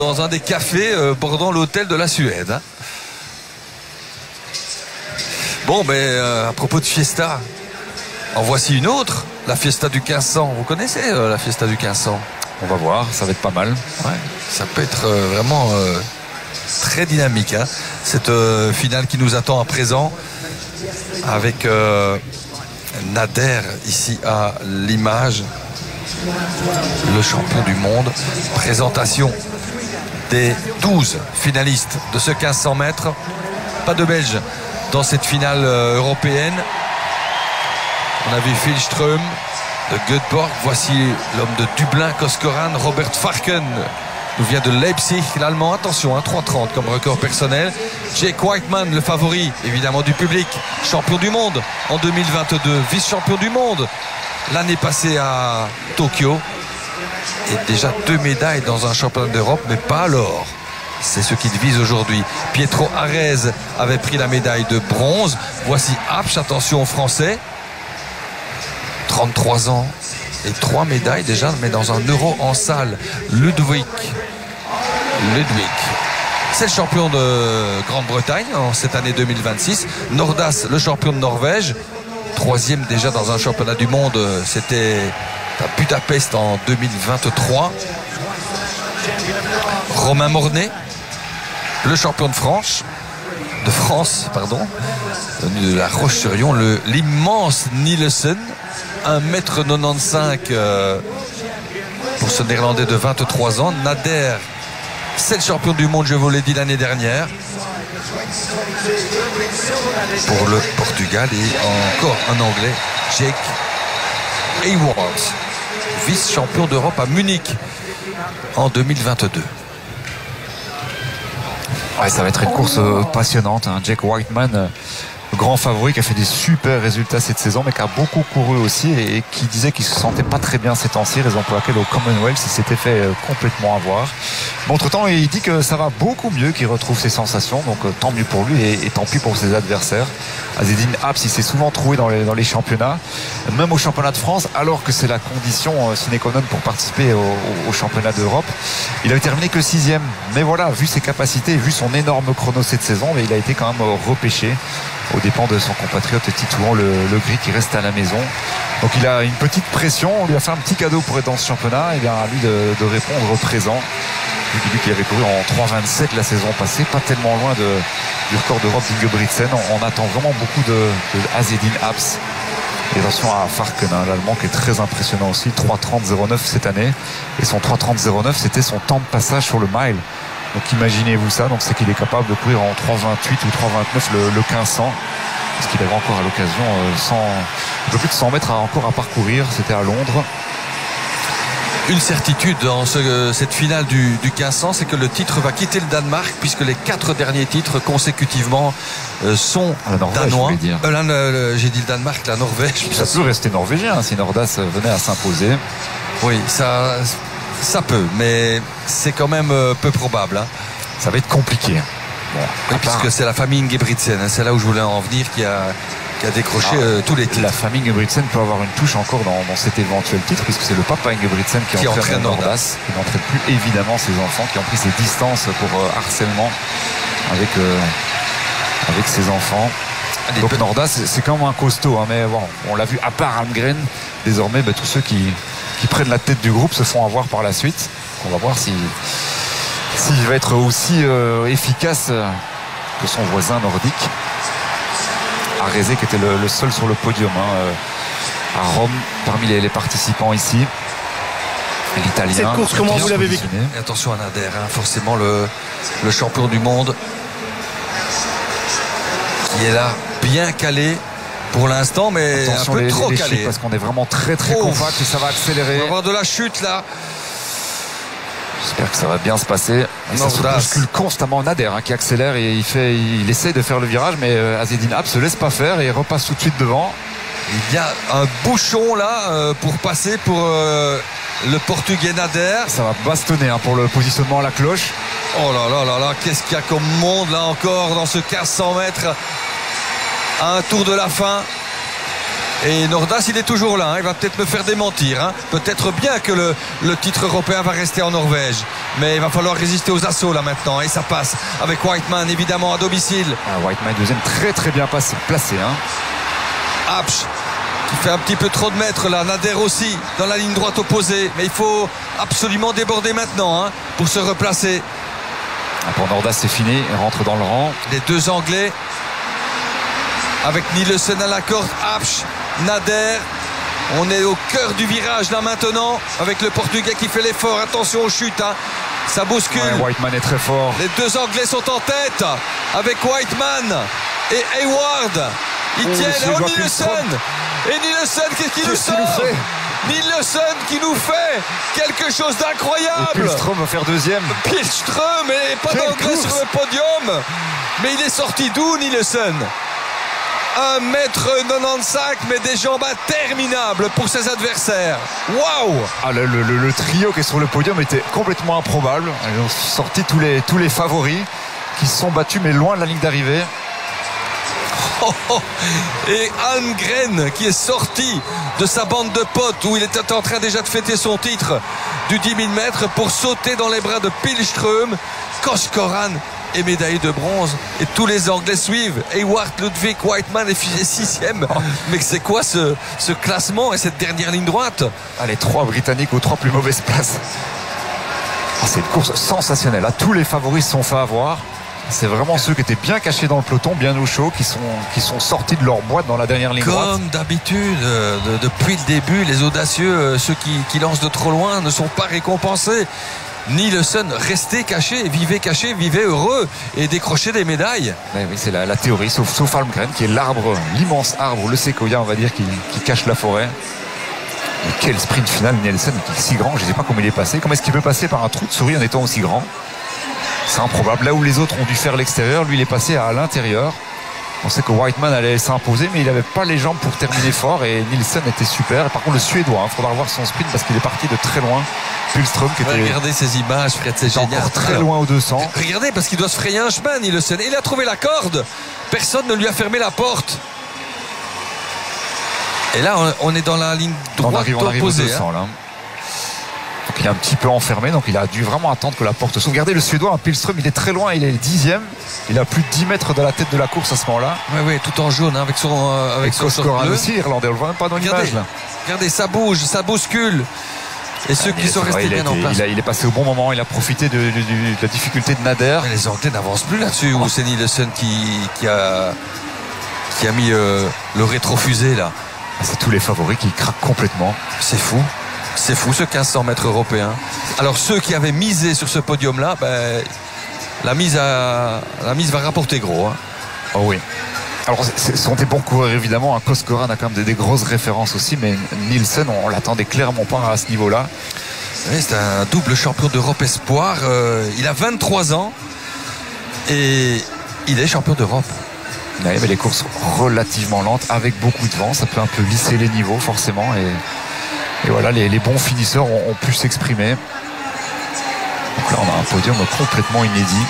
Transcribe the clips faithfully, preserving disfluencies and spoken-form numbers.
dans un des cafés euh, bordant l'hôtel de la Suède. Hein. Bon, ben, euh, à propos de fiesta, en voici une autre, la fiesta du quinze cents. Vous connaissez euh, la fiesta du quinze cents? On va voir, ça va être pas mal. Ouais, ça peut être euh, vraiment euh, très dynamique. Hein. Cette euh, finale qui nous attend à présent avec euh, Nader ici à l'image, le champion du monde. Présentation des douze finalistes de ce quinze cents mètres. Pas de Belges dans cette finale euh, européenne. On a vu Phil Ström de Göteborg. Voici l'homme de Dublin, Koskoran. Robert Farken nous vient de Leipzig, l'allemand. Attention, hein, trois trente comme record personnel. Jake Whiteman, le favori évidemment du public, champion du monde en deux mille vingt-deux, vice-champion du monde l'année passée à Tokyo. Et déjà deux médailles dans un championnat d'Europe, mais pas l'or. C'est ce qu'il vise aujourd'hui. Pietro Arez avait pris la médaille de bronze. Voici Apsch, attention aux Français. trente-trois ans et trois médailles déjà, mais dans un euro en salle. Ludwig. Ludwig. C'est le champion de Grande-Bretagne en cette année deux mille vingt-six. Nordas, le champion de Norvège. Troisième déjà dans un championnat du monde. C'était à Budapest en deux mille vingt-trois. Romain Mornay, le champion de France, de France, pardon, de la Roche-sur-Yon, l'immense Nielsen, un mètre quatre-vingt-quinze euh, pour ce Néerlandais de vingt-trois ans. Nader, c'est le champion du monde, je vous l'ai dit l'année dernière, pour le Portugal. Et encore un Anglais, Jake Hayward, vice-champion d'Europe à Munich en deux mille vingt-deux. Ouais, ça va être une course euh, passionnante. Hein. Jake Whiteman, euh, grand favori, qui a fait des super résultats cette saison, mais qui a beaucoup couru aussi et, et qui disait qu'il se sentait pas très bien ces temps-ci, raison pour laquelle au Commonwealth il s'était fait euh, complètement avoir. Mais entre-temps, il dit que ça va beaucoup mieux, qu'il retrouve ses sensations, donc euh, tant mieux pour lui et, et tant pis pour ses adversaires. Azzedine Apps, il s'est souvent trouvé dans les, dans les championnats, même au championnat de France, alors que c'est la condition euh, sine qua non pour participer au, au, au championnat d'Europe. Il avait terminé que sixième, mais voilà, vu ses capacités, vu son énorme chrono cette saison, mais il a été quand même euh, repêché aux dépens de son compatriote Titouan le, le Gris, qui reste à la maison. Donc il a une petite pression, on lui a fait un petit cadeau pour être dans ce championnat, et bien à lui de, de répondre présent. Lui qui avait couru en trois vingt-sept la saison passée, pas tellement loin de, du record d'Europe d'Ingebrigtsen. On, on attend vraiment beaucoup de, de Azzedine Apps. Et attention à Farken, hein, l'allemand, qui est très impressionnant aussi, trois trente zéro neuf cette année, et son trois trente zéro neuf c'était son temps de passage sur le mile. Donc imaginez-vous ça, donc c'est qu'il est capable de courir en trois vingt-huit ou trois vingt-neuf le, le quinze cents, parce qu'il avait encore à l'occasion euh, cent, un peu plus de cent mètres à, encore à parcourir. C'était à Londres. Une certitude dans ce, cette finale du, du quinze cents, c'est que le titre va quitter le Danemark, puisque les quatre derniers titres consécutivement euh, sont la Norvège, danois. Euh, J'ai dit le Danemark, la Norvège. Ça peut rester norvégien hein, si Nordas venait à s'imposer. Oui, ça, ça peut, mais c'est quand même euh, peu probable. Hein. Ça va être compliqué. Bon, oui, puisque part... c'est la famille Ingebrigtsen, hein, c'est là où je voulais en venir, qui a, qui a décroché ah, euh, tous les titres. La famille Ingebrigtsen peut avoir une touche encore dans, dans cet éventuel titre, puisque c'est le papa Ingebrigtsen qui, qui entraîne, entraîne Nordas, Nordas, qui n'entraîne plus évidemment ses enfants, qui ont pris ses distances pour euh, harcèlement avec, euh, avec ses enfants. Allez, donc Nordas, c'est quand même un costaud, hein, mais bon, on l'a vu, à part Almgren, désormais bah, tous ceux qui, qui prennent la tête du groupe se font avoir par la suite. On va voir si s'il va être aussi euh, efficace que son voisin nordique. Arezé qui était le, le seul sur le podium hein, à Rome parmi les, les participants ici. L'Italien. Cette course, comment vous l'avez vécu? Attention à Nader, hein, forcément le, le champion du monde qui est là, bien calé pour l'instant, mais attention, un peu les, trop les calé. Parce qu'on est vraiment très très oh, compact et ça va accélérer. On va avoir de la chute là. J'espère que ça va bien se passer. Et ça se bouscule constamment. Nader hein, qui accélère et il, fait, il essaie de faire le virage, mais euh, Azzedine Apps se laisse pas faire et il repasse tout de suite devant. Il y a un bouchon là euh, pour passer pour euh, le Portugais Nader. Ça va bastonner hein, pour le positionnement à la cloche. Oh là là là là, qu'est-ce qu'il y a comme monde là encore dans ce quinze cents mètres à un tour de la fin. Et Nordas, il est toujours là, hein. Il va peut-être me faire démentir, hein. Peut-être bien que le, le titre européen va rester en Norvège. Mais il va falloir résister aux assauts là maintenant. Et ça passe avec Whiteman évidemment à domicile. Ah, Whiteman deuxième très très bien passé, placé. Hein. Apsch qui fait un petit peu trop de mètres là. Nader aussi dans la ligne droite opposée. Mais il faut absolument déborder maintenant hein, pour se replacer. Ah, pour Nordas c'est fini, il rentre dans le rang. Les deux Anglais avec Nielsen à la corde. Apsch, Nader. On est au cœur du virage là maintenant avec le Portugais qui fait l'effort. Attention aux chutes hein. Ça bouscule. Ouais, Whiteman est très fort. Les deux Anglais sont en tête avec Whiteman et Hayward. Ils oh, tiennent. Oh, Nielsen. Et Nielsen, qu'est-ce qu'il nous sort? Nielsen qui nous fait quelque chose d'incroyable. Pihlström va faire deuxième. Pihlström et pas d'Anglais sur le podium. Mais il est sorti d'où Nielsen? un mètre quatre-vingt-quinze mais des jambes interminables pour ses adversaires. Waouh. Ah, le, le, le trio qui est sur le podium était complètement improbable. Ils ont sorti tous les, tous les favoris qui se sont battus mais loin de la ligne d'arrivée. Oh, oh. Et Almgren qui est sorti de sa bande de potes où il était en train déjà de fêter son titre du dix mille mètres pour sauter dans les bras de Pihlström. Koskoran est médaillé de bronze et tous les Anglais suivent. Hayward, Ludwig, Whiteman est sixième. Mais c'est quoi ce, ce classement et cette dernière ligne droite? Ah, les trois Britanniques aux trois plus mauvaises places. Ah, c'est une course sensationnelle. Ah, tous les favoris se sont fait avoir. C'est vraiment ceux qui étaient bien cachés dans le peloton, bien au chaud, qui sont, qui sont sortis de leur boîte dans la dernière ligne Comme droite. Comme d'habitude, de, depuis le début, les audacieux, ceux qui, qui lancent de trop loin, ne sont pas récompensés. Nielsen, restez caché, vivez caché, vivez heureux et décrochez des médailles. Oui, oui, c'est la, la théorie, sauf, sauf Almgren qui est l'arbre, l'immense arbre, le séquoia, on va dire, qui, qui cache la forêt. Et quel sprint final, Nielsen, qui est si grand, je ne sais pas comment il est passé. Comment est-ce qu'il peut passer par un trou de souris en étant aussi grand? C'est improbable. Là où les autres ont dû faire l'extérieur, lui il est passé à l'intérieur. On sait que Whiteman allait s'imposer, mais il n'avait pas les jambes pour terminer fort et Nielsen était super. Et par contre le Suédois, il hein, faudra revoir son sprint parce qu'il est parti de très loin. Pihlström qui était... Regardez ces images, Fred, c'est génial. Encore très Alors, loin au deux cents. Regardez parce qu'il doit se frayer un chemin, Nielsen. Il a trouvé la corde. Personne ne lui a fermé la porte. Et là on est dans la ligne droite on arrive, on arrive opposée. Au deux cents, hein. Là. Donc il est un petit peu enfermé, donc il a dû vraiment attendre que la porte s'ouvre. Regardez le Suédois, Pihlström, il est très loin, il est dixième. Il a plus de dix mètres de la tête de la course à ce moment-là. Oui, oui, tout en jaune, hein, avec son euh, avec son Koskoran aussi, irlandais, on le voit même pas dans l'image là. Regardez, ça bouge, ça bouscule. Et ceux ah, qui sont restés bien été, en place. Il, a, il est passé au bon moment, il a profité de, de, de, de la difficulté de Nader. Mais les Anglais n'avancent plus là-dessus, ou c'est Nielsen qui, qui, a, qui a mis euh, le rétrofusée là. Ah, c'est tous les favoris qui craquent complètement. C'est fou. C'est fou ce quinze cents mètres européen. Alors ceux qui avaient misé sur ce podium-là, ben, la, mise à, la mise va rapporter gros. Hein. Oh oui. Alors ce sont des bons coureurs évidemment. Hein. Koskoran a quand même des, des grosses références aussi, mais Nielsen, on l'attendait clairement pas à ce niveau-là. Oui, c'est un double champion d'Europe espoir. Euh, il a vingt-trois ans et il est champion d'Europe. Oui, mais les courses relativement lentes avec beaucoup de vent, ça peut un peu lisser les niveaux forcément et... Et voilà, les, les bons finisseurs ont, ont pu s'exprimer. Donc là, on a un podium complètement inédit.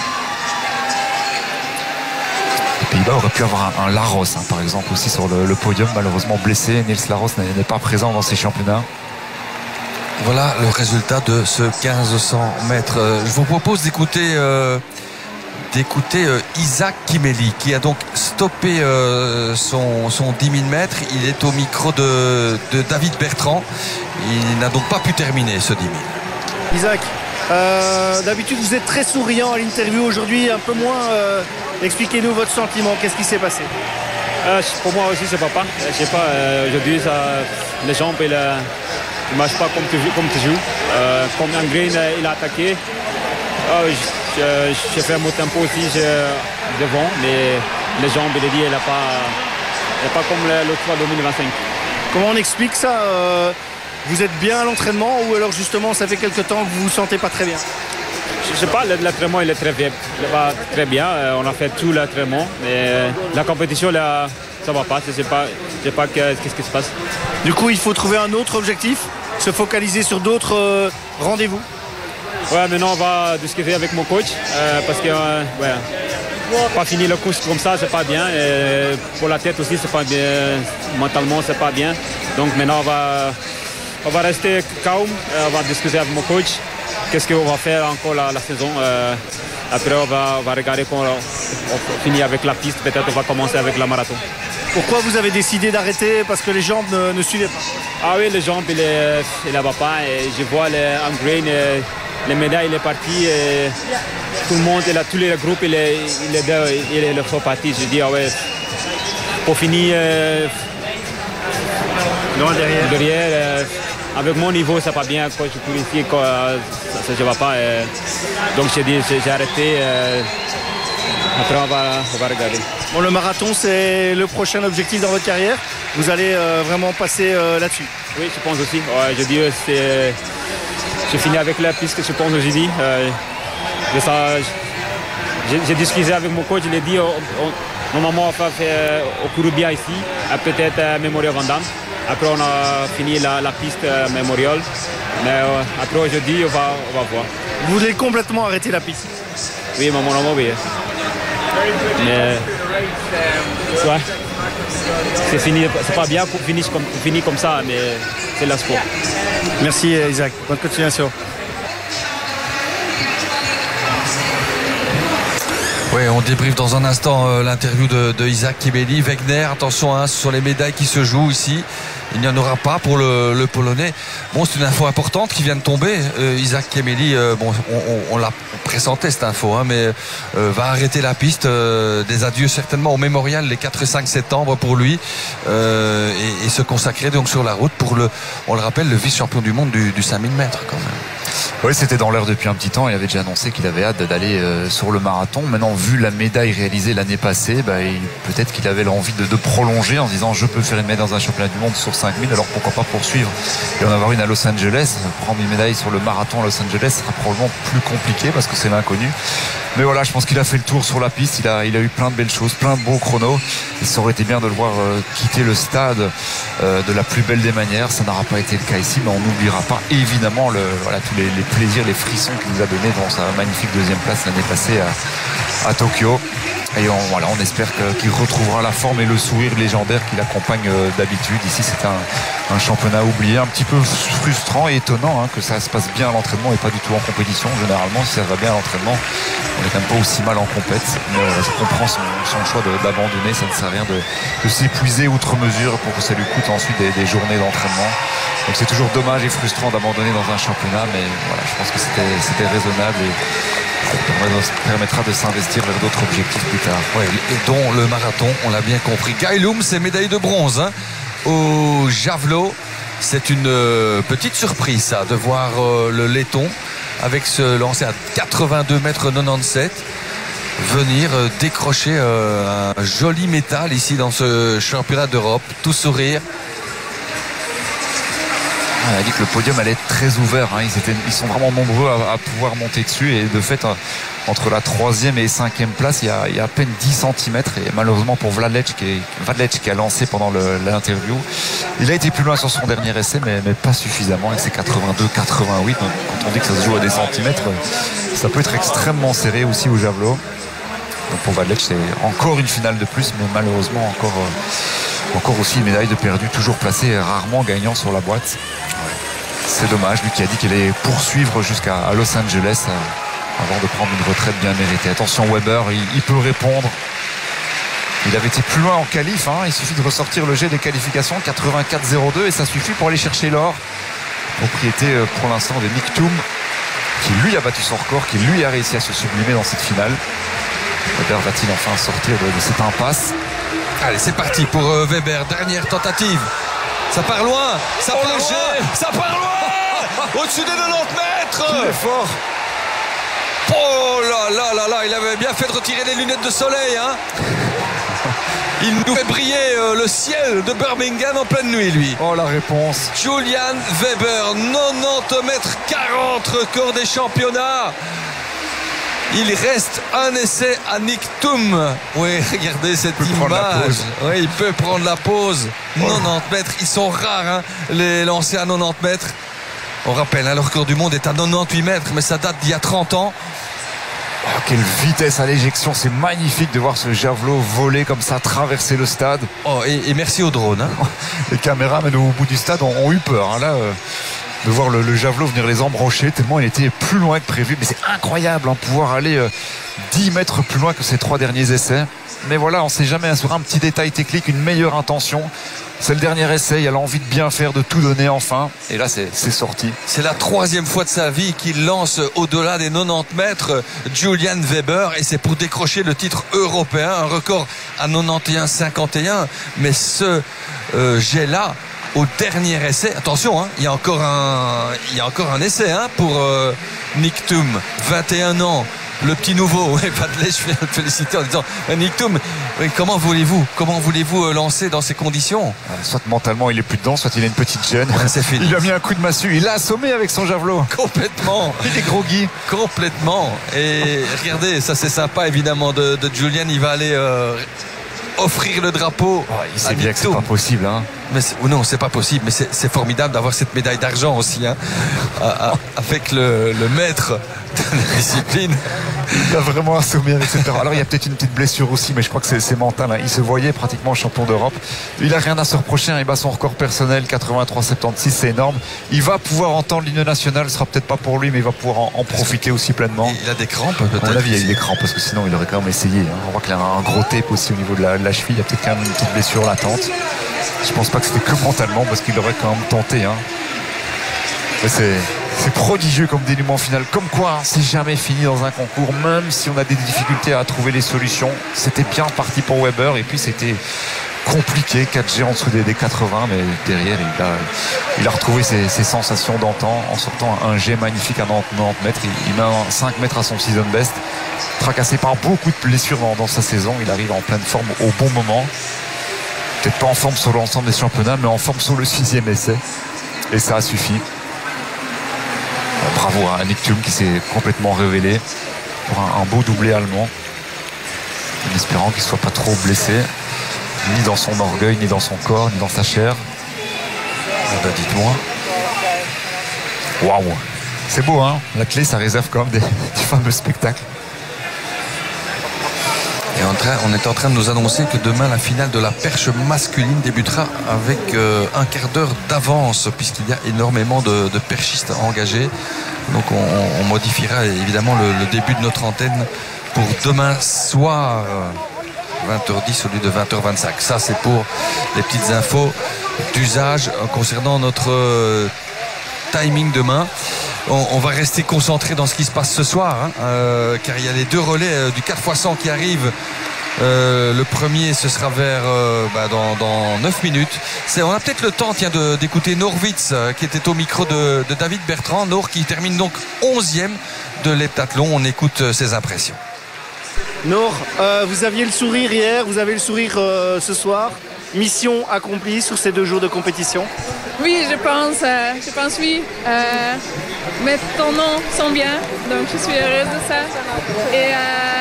Les Pays-Bas auraient pu avoir un, un Laros, hein, par exemple, aussi sur le, le podium. Malheureusement blessé, Niels Laros n'est pas présent dans ces championnats. Voilà le résultat de ce quinze cents mètres. Je vous propose d'écouter... Euh d'écouter euh, Isaac Kimeli qui a donc stoppé euh, son, son dix mille mètres. Il est au micro de, de David Bertrand. Il n'a donc pas pu terminer ce dix mille. Isaac, euh, d'habitude vous êtes très souriant à l'interview, aujourd'hui un peu moins. Euh, expliquez-nous votre sentiment, qu'est-ce qui s'est passé? euh, Pour moi aussi c'est pas. Je sais pas, euh, aujourd'hui ça, les jambes ne marchent pas comme toujours. Comme, toujours. Euh, comme Almgren il a attaqué. Euh, J'ai fait mon tempo aussi je, devant, mais les jambes, il a dit, elle n'est pas, pas comme l'autre fois deux mille vingt-cinq. Comment on explique ça? euh, Vous êtes bien à l'entraînement ou alors justement ça fait quelque temps que vous ne vous sentez pas très bien? Je ne sais pas, l'entraînement il est très bien, il va très bien. On a fait tout l'entraînement, mais la compétition là, ça ne va pas. Je ne sais pas, je sais pas qu'est-ce qui se passe. Du coup, il faut trouver un autre objectif, se focaliser sur d'autres euh, rendez-vous. Ouais, maintenant on va discuter avec mon coach euh, parce que euh, ouais, pas finir la course comme ça, c'est pas bien. Et pour la tête aussi, c'est pas bien. Mentalement, c'est pas bien. Donc maintenant on va, on va rester calme, on va discuter avec mon coach qu'est-ce qu'on va faire encore la, la saison. Euh, après, on va, on va regarder quand on, on finit avec la piste. Peut-être on va commencer avec la marathon. Pourquoi vous avez décidé d'arrêter? Parce que les jambes ne, ne suivaient pas. Ah oui, les jambes, il est, il va pas. Et je vois les Ungrain, les médailles, il est parti. Et tout le monde, il a, tous les groupes, il est, il est, il est, il est parti. Je dis, ah ouais, pour finir euh, loin derrière. derrière euh, avec mon niveau, ça va bien. Quand je cours ici, quand, euh, ça ne va pas. Euh, donc j'ai dit, j'ai arrêté. Euh, après, on va, on va regarder. Bon, le marathon, c'est le prochain objectif dans votre carrière. Vous allez euh, vraiment passer euh, là-dessus. Oui, je pense aussi. Ouais, je dis, c'est, j'ai fini avec la piste, je pense aujourd'hui. Euh, j'ai, j'ai discuté avec mon coach, il a dit, on, on, normalement, on va faire au cours bien ici, peut-être euh, Memorial Van Damme. Après, on a fini la, la piste euh, Memorial. Mais euh, après, aujourd'hui, on va, on va voir. Vous voulez complètement arrêter la piste? Oui, mais mon nom, oui. Mais ouais, c'est fini, c'est pas bien pour finir comme, finir comme ça, mais c'est la sport. Merci Isaac, bonne continuation. Oui, on débriefe dans un instant euh, l'interview de, de Isaac Kemeny. Wegner, attention, hein, ce sont les médailles qui se jouent ici. Il n'y en aura pas pour le, le Polonais. Bon, c'est une info importante qui vient de tomber. Euh, Isaac Kemeny, euh, bon, on, on, on l'a pressentait cette info, hein, mais euh, va arrêter la piste. Euh, des adieux certainement au Mémorial les quatre, cinq septembre pour lui euh, et, et se consacrer donc sur la route pour le, on le rappelle, le vice-champion du monde du, du cinq mille mètres quand même. Oui, c'était dans l'air depuis un petit temps. Il avait déjà annoncé qu'il avait hâte d'aller euh, sur le marathon. Maintenant, vu la médaille réalisée l'année passée, bah, il, peut-être qu'il avait l'envie de, de prolonger en se disant je peux faire une médaille dans un championnat du monde sur cinq mille, alors pourquoi pas poursuivre et en avoir une à Los Angeles. Prendre une médaille sur le marathon à Los Angeles sera probablement plus compliqué parce que c'est l'inconnu. Mais voilà, je pense qu'il a fait le tour sur la piste. Il a, il a eu plein de belles choses, plein de beaux chronos. Et ça aurait été bien de le voir euh, quitter le stade euh, de la plus belle des manières. Ça n'aura pas été le cas ici, mais on n'oubliera pas évidemment le, voilà, tous les, les plaisirs, les frissons qu'il nous a donné dans sa magnifique deuxième place l'année passée à, à Tokyo. Et on, voilà, on espère que, qu'il retrouvera la forme et le sourire légendaire qui l'accompagne euh, d'habitude. Ici, c'est un, un championnat oublié, un petit peu frustrant et étonnant hein, que ça se passe bien à l'entraînement et pas du tout en compétition. Généralement, si ça va bien à l'entraînement, on n'est quand même pas aussi mal en compète. Mais euh, je comprends son, son choix de, d'abandonner. Ça ne sert à rien de, de s'épuiser outre mesure pour que ça lui coûte ensuite des, des journées d'entraînement. Donc c'est toujours dommage et frustrant d'abandonner dans un championnat, mais voilà, je pense que c'était, c'était raisonnable et ça permettra de s'investir vers d'autres objectifs plus tard. Ouais, et dont le marathon, on l'a bien compris. Guy Loom, c'est médaille de bronze hein, au javelot. C'est une euh, petite surprise ça, de voir euh, le laiton avec ce lancer à quatre-vingt-deux mètres quatre-vingt-dix-sept venir euh, décrocher euh, un joli métal ici dans ce championnat d'Europe. Tout sourire. On a dit que le podium allait être très ouvert. Hein. Ils, étaient, ils sont vraiment nombreux à, à pouvoir monter dessus. Et de fait, entre la troisième et cinquième place, il y a, il y a à peine dix centimètres. Et malheureusement pour Vladlec qui, qui a lancé pendant le, l'interview, il a été plus loin sur son dernier essai, mais, mais pas suffisamment. Et c'est quatre-vingt-deux quatre-vingt-huit. Donc, quand on dit que ça se joue à des centimètres, ça peut être extrêmement serré aussi au javelot. Donc pour Vladlec, c'est encore une finale de plus, mais malheureusement encore... Encore aussi une médaille de perdu, toujours placée rarement gagnant sur la boîte. C'est dommage, lui qui a dit qu'il allait poursuivre jusqu'à Los Angeles avant de prendre une retraite bien méritée. Attention Weber, il, il peut répondre. Il avait été plus loin en qualif, hein. Il suffit de ressortir le jet des qualifications, quatre-vingt-quatre zéro deux, et ça suffit pour aller chercher l'or. Propriété pour l'instant de Nick Thum, qui lui a battu son record, qui lui a réussi à se sublimer dans cette finale. Weber va-t-il enfin sortir de, de cette impasse? Allez, c'est parti pour euh, Weber, dernière tentative. Ça part loin, ça part loin, ça part loin. Au-dessus des quatre-vingt-dix mètres. Il est fort. Oh là là là là, il avait bien fait de retirer les lunettes de soleil, hein. Il nous fait briller euh, le ciel de Birmingham en pleine nuit, lui. Oh, la réponse. Julian Weber, quatre-vingt-dix mètres quarante, record des championnats. Il reste un essai à Nick Thum. Oui, regardez cette image. Oui, il peut prendre la pause. Oh. quatre-vingt-dix mètres, ils sont rares, hein, les lancers à quatre-vingt-dix mètres. On rappelle, hein, le record du monde est à quatre-vingt-dix-huit mètres, mais ça date d'il y a trente ans. Oh, quelle vitesse à l'éjection, c'est magnifique de voir ce javelot voler comme ça, traverser le stade. Oh, et, et merci au drone. Hein. Les caméras, même au bout du stade, ont, ont eu peur. Hein, là, euh, de voir le, le javelot venir les embrocher tellement il était plus loin que prévu. Mais c'est incroyable hein, pouvoir aller euh, dix mètres plus loin que ces trois derniers essais. Mais voilà, on ne sait jamais, sur un petit détail technique, une meilleure intention. C'est le dernier essai, il a l'envie de bien faire, de tout donner enfin. Et là, c'est, c'est sorti. C'est la troisième fois de sa vie qu'il lance au-delà des quatre-vingt-dix mètres Julian Weber. Et c'est pour décrocher le titre européen, un record à quatre-vingt-onze virgule cinquante et un. Mais ce euh, jet-là, au dernier essai, attention, hein, il y a encore un, il y a encore un essai hein, pour euh, Nick Thum, vingt et un ans. Le petit nouveau, ouais, Padley, je viens de le féliciter en disant Nick Thum, comment voulez-vous comment voulez-vous lancer dans ces conditions? Soit mentalement il est plus dedans, soit il a une petite gêne. Ouais, c'est fini. Il a mis un coup de massue, il l'a assommé avec son javelot. Complètement. Il est groggy. Complètement. Et regardez, ça c'est sympa évidemment de, de Julian, il va aller euh, offrir le drapeau. Oh, il sait bien que c'est pas possible. Hein. Mais c'est, non, c'est pas possible, mais c'est, c'est formidable d'avoir cette médaille d'argent aussi, hein, à, à, avec le, le maître de la discipline. Il a vraiment assommé avec cette performance. Alors il y a peut-être une petite blessure aussi, mais je crois que c'est, c'est mental. Hein. Il se voyait pratiquement champion d'Europe. Il a rien à se reprocher. Hein. Il bat son record personnel, quatre-vingt-trois virgule soixante-seize, c'est énorme. Il va pouvoir entendre l'hymne national. Ce sera peut-être pas pour lui, mais il va pouvoir en, en profiter aussi pleinement. Il a des crampes peut-être. À mon avis, il a eu des crampes parce que sinon il aurait quand même essayé. Hein. On voit qu'il a un gros tape aussi au niveau de la, de la cheville. Il y a peut-être quand même une petite blessure latente. Je pense pas que c'était que mentalement parce qu'il aurait quand même tenté. Hein. Mais c'est, c'est prodigieux comme dénouement final. Comme quoi, hein, c'est jamais fini dans un concours. Même si on a des difficultés à trouver les solutions. C'était bien parti pour Weber. Et puis c'était compliqué. quatre G en dessous des, des quatre-vingts. Mais derrière, il a, il a retrouvé ses, ses sensations d'antan en sortant un jet magnifique à quatre-vingt-dix mètres. Il, il met un cinq mètres à son season best. Tracassé par beaucoup de blessures dans, dans sa saison. Il arrive en pleine forme au bon moment. Peut-être pas en forme sur l'ensemble des championnats, mais en forme sur le sixième essai. Et ça a suffi. Bravo à Nick Thum qui s'est complètement révélé pour un, un beau doublé allemand. En espérant qu'il ne soit pas trop blessé, ni dans son orgueil, ni dans son corps, ni dans sa chair. Ah bah dites-moi. Waouh! C'est beau, hein? La clé, ça réserve quand même des, du fameux spectacle. Et en train, on est en train de nous annoncer que demain la finale de la perche masculine débutera avec euh, un quart d'heure d'avance puisqu'il y a énormément de, de perchistes engagés. Donc on, on modifiera évidemment le, le début de notre antenne pour demain soir euh, vingt heures dix au lieu de vingt heures vingt-cinq. Ça c'est pour les petites infos d'usage euh, concernant notre euh, timing demain. On, on va rester concentré dans ce qui se passe ce soir hein, euh, car il y a les deux relais euh, du quatre fois cent qui arrivent. Euh, le premier ce sera vers euh, bah, dans, dans neuf minutes. C'est, on a peut-être le temps tiens, de, d'écouter Norwitz euh, qui était au micro de, de David Bertrand. Nor qui termine donc onzième de l'heptathlon. On écoute euh, ses impressions. Nor, euh, vous aviez le sourire hier, vous avez le sourire euh, ce soir. Mission accomplie sur ces deux jours de compétition. Oui, je pense, euh, je pense oui. Euh, mes tendons sont bien, donc je suis heureuse de ça. Et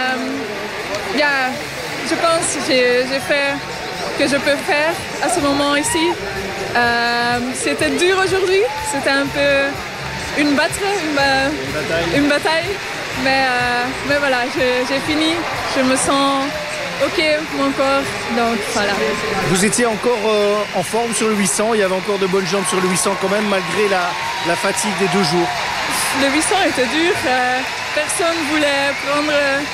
euh, yeah, je pense que j'ai, j'ai fait ce que je peux faire à ce moment ici. Euh, c'était dur aujourd'hui, c'était un peu une bataille, une, ba- Une bataille. une bataille. Mais, euh, mais voilà, je- j'ai fini, je me sens ok, mon corps, donc voilà. Vous étiez encore euh, en forme sur le huit cents, il y avait encore de bonnes jambes sur le huit cents quand même, malgré la, la fatigue des deux jours. Le huit cents était dur, euh, personne ne voulait prendre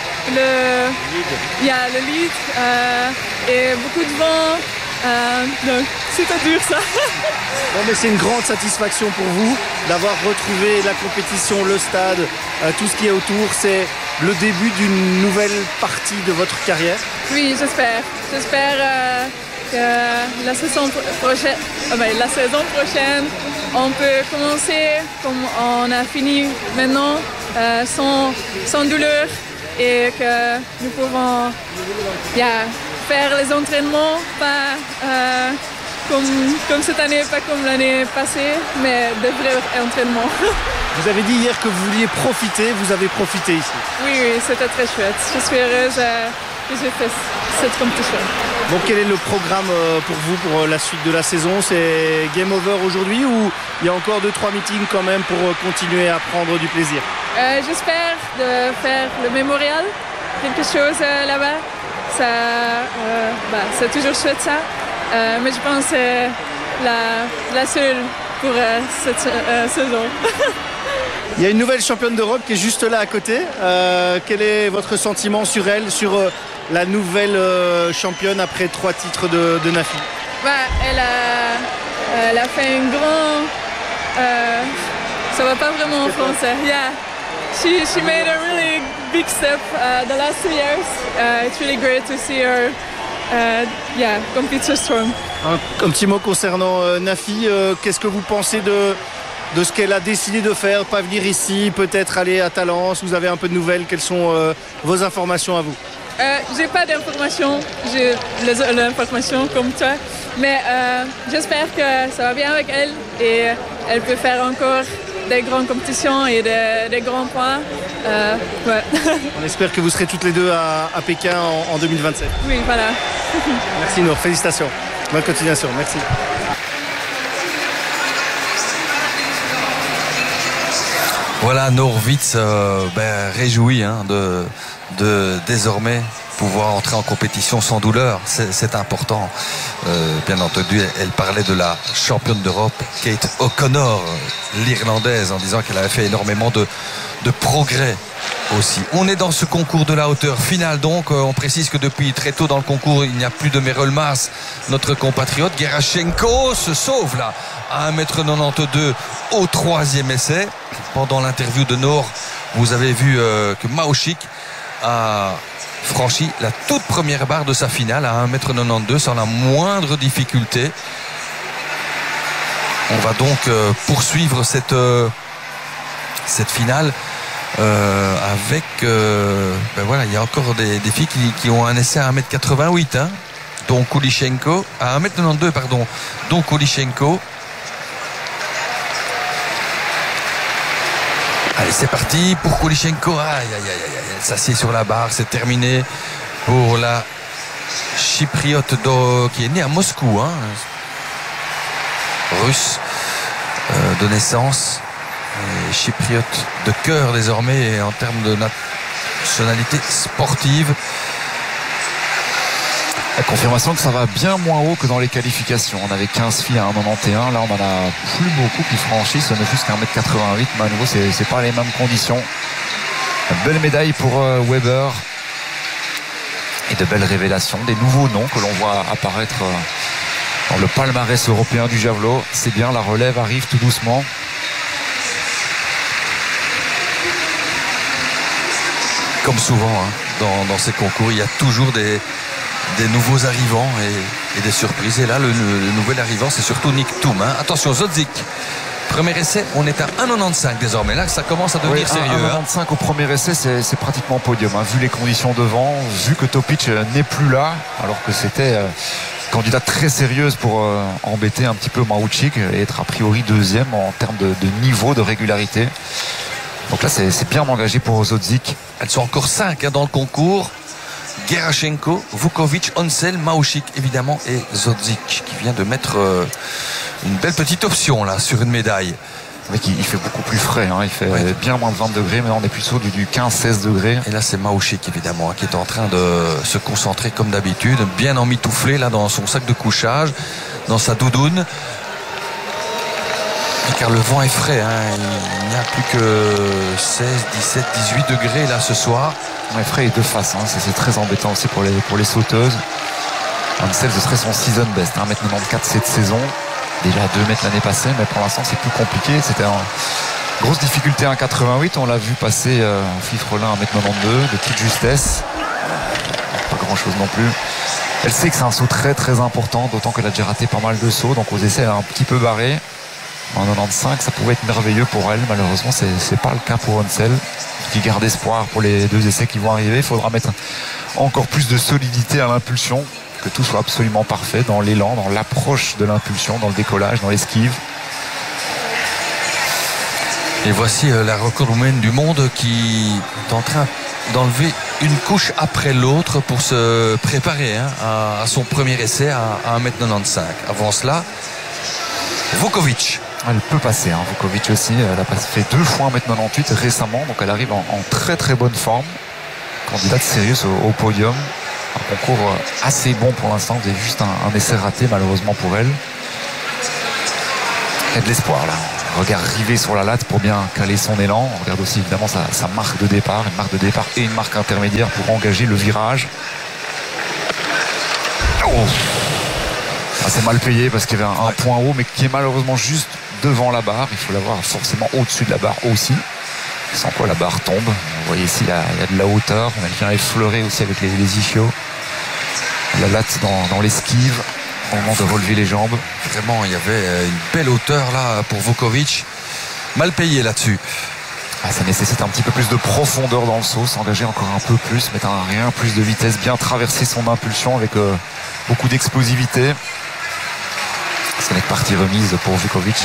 le, il y a le lead euh, et beaucoup de vent, euh, donc c'était dur ça. Bon, mais c'est une grande satisfaction pour vous d'avoir retrouvé la compétition, le stade, euh, tout ce qui est autour. C'est le début d'une nouvelle partie de votre carrière. Oui, j'espère. J'espère euh, que la saison prochaine, euh, ben, la saison prochaine, on peut commencer comme on a fini maintenant, euh, sans, sans douleur, et que nous pouvons yeah, faire les entraînements, pas euh, comme, comme cette année, pas comme l'année passée, mais de vrais entraînements. Vous avez dit hier que vous vouliez profiter, vous avez profité ici. Oui, oui, c'était très chouette. Je suis heureuse euh, que j'ai fait cette compétition. Donc quel est le programme euh, pour vous pour euh, la suite de la saison? C'est game over aujourd'hui ou il y a encore deux trois meetings quand même pour euh, continuer à prendre du plaisir? Euh, j'espère de faire le mémorial, quelque chose euh, là-bas. Ça, euh, bah, c'est toujours chouette ça. Euh, mais je pense que c'est la, la seule pour euh, cette euh, saison. Il y a une nouvelle championne d'Europe qui est juste là à côté. Euh, quel est votre sentiment sur elle, sur euh, la nouvelle euh, championne après trois titres de, de Nafi? Bah, elle, a, elle a fait un grand... Euh, ça va pas vraiment en français. Yeah. She, she made a really big step uh, the last two years. Uh, it's really great to see her uh, yeah, compete so strong. Un, un petit mot concernant euh, Nafi. Euh, Qu'est-ce que vous pensez de, de ce qu'elle a décidé de faire? Pas venir ici, peut-être aller à Talence. Vous avez un peu de nouvelles. Quelles sont euh, vos informations à vous? Euh, j'ai pas d'informations, j'ai l'information comme toi, mais euh, j'espère que ça va bien avec elle et elle peut faire encore des grandes compétitions et des, des grands points. Euh, ouais. On espère que vous serez toutes les deux à, à Pékin en, en deux mille vingt-sept. Oui, voilà. Merci Nour, félicitations. Bonne continuation, merci. Voilà, Nour Witz euh, ben, réjoui hein, de, de désormais pouvoir entrer en compétition sans douleur. C'est important. Euh, bien entendu, elle, elle parlait de la championne d'Europe, Kate O'Connor, l'Irlandaise, en disant qu'elle avait fait énormément de, de progrès aussi. On est dans ce concours de la hauteur finale donc. On précise que depuis très tôt dans le concours, il n'y a plus de Merolmas. Notre compatriote Gerashenko se sauve là à un mètre quatre-vingt-douze au troisième essai. Pendant l'interview de Nour, vous avez vu euh, que Maochik a franchi la toute première barre de sa finale à un mètre quatre-vingt-douze sans la moindre difficulté. On va donc euh, poursuivre cette, euh, cette finale euh, avec euh, ben voilà, il y a encore des, des filles qui, qui ont un essai à un mètre quatre-vingt-huit hein, dont Kulichenko à un mètre quatre-vingt-douze pardon, dont Kulichenko. Allez, c'est parti pour Kulichenko. Aïe, aïe, aïe, aïe, elle s'assied sur la barre. C'est terminé pour la Chypriote do... qui est née à Moscou, hein, russe euh, de naissance, et chypriote de cœur désormais, et en termes de nationalité sportive. La confirmation que ça va bien moins haut que dans les qualifications. On avait quinze filles à un mètre quatre-vingt-onze. Là, on en a plus beaucoup qui franchissent, ne fût-ce qu'à un mètre quatre-vingt-huit. Mais à nouveau, c'est, c'est pas les mêmes conditions. Une belle médaille pour euh, Weber. Et de belles révélations. Des nouveaux noms que l'on voit apparaître euh, dans le palmarès européen du javelot. C'est bien, la relève arrive tout doucement. Comme souvent, hein, dans, dans ces concours, il y a toujours des... des nouveaux arrivants et, et des surprises. Et là, le, le nouvel arrivant, c'est surtout Nick Thum. Hein. Attention, Zodzik. Premier essai, on est à un virgule quatre-vingt-quinze désormais. Là, ça commence à devenir oui, sérieux. un virgule quatre-vingt-quinze hein. Au premier essai, c'est, c'est pratiquement podium. Hein. Vu les conditions devant, vu que Topic n'est plus là, alors que c'était euh, candidate très sérieuse pour euh, embêter un petit peu Marouchik et être a priori deuxième en termes de, de niveau, de régularité. Donc là, c'est, c'est bien engagé pour Zodzik. Elles sont encore cinq hein, dans le concours. Gerashenko, Vukovic, Onsel, Maochik évidemment et Zodzik qui vient de mettre euh, une belle petite option là sur une médaille. Oui, il fait beaucoup plus frais, hein. Il fait ouais. bien moins de vingt degrés, mais là on est plutôt du, du quinze seize degrés. Et là c'est Maochik évidemment hein, qui est en train de se concentrer comme d'habitude, bien emmitouflé là dans son sac de couchage, dans sa doudoune. Car le vent est frais, hein. Il n'y a plus que seize, dix-sept, dix-huit degrés là ce soir. Ouais, frais et de face, hein. c'est, c'est très embêtant aussi pour les, pour les sauteuses. Ansel, ce serait son season best, hein. un mètre quatre-vingt-quatorze cette saison, déjà à deux mètres l'année passée, mais pour l'instant c'est plus compliqué. C'était une grosse difficulté à un mètre quatre-vingt-huit, on l'a vu passer euh, en fifrelin à un mètre quatre-vingt-douze de toute justesse, pas grand chose non plus. Elle sait que c'est un saut très très important, d'autant qu'elle a déjà raté pas mal de sauts, donc aux essais elle a un petit peu barré. En quatre-vingt-quinze, ça pouvait être merveilleux pour elle. Malheureusement, c'est, c'est pas le cas pour Onsel, qui garde espoir pour les deux essais qui vont arriver. Il faudra mettre encore plus de solidité à l'impulsion, que tout soit absolument parfait dans l'élan, dans l'approche de l'impulsion, dans le décollage, dans l'esquive. Et voici euh, la recordwoman du monde qui est en train d'enlever une couche après l'autre pour se préparer hein, à, à son premier essai à, à un mètre quatre-vingt-quinze. Avant cela, Vukovic. Elle peut passer, hein. Vukovic aussi, elle a fait deux fois un mètre quatre-vingt-huit récemment, donc elle arrive en, en très très bonne forme. Candidate sérieuse au, au podium. Un concours assez bon pour l'instant, c'est juste un, un essai raté malheureusement pour elle. Il y a de l'espoir là. Regard rivé sur la latte pour bien caler son élan. On regarde aussi évidemment sa, sa marque de départ, une marque de départ et une marque intermédiaire pour engager le virage. Oh, ah, c'est mal payé parce qu'il y avait un, un point haut mais qui est malheureusement juste devant la barre. Il faut l'avoir forcément au-dessus de la barre aussi. Sans quoi la barre tombe. Vous voyez ici il y a, il y a de la hauteur. On vient effleurer aussi avec les, les ischios. La latte dans, dans l'esquive. Au moment de relever les jambes. Vraiment, il y avait une belle hauteur là pour Vukovic. Mal payé là-dessus. Ah, ça nécessite un petit peu plus de profondeur dans le saut, s'engager encore un peu plus, mettre un rien, plus de vitesse, bien traverser son impulsion avec euh, beaucoup d'explosivité. Ce n'est que partie remise pour Vukovic.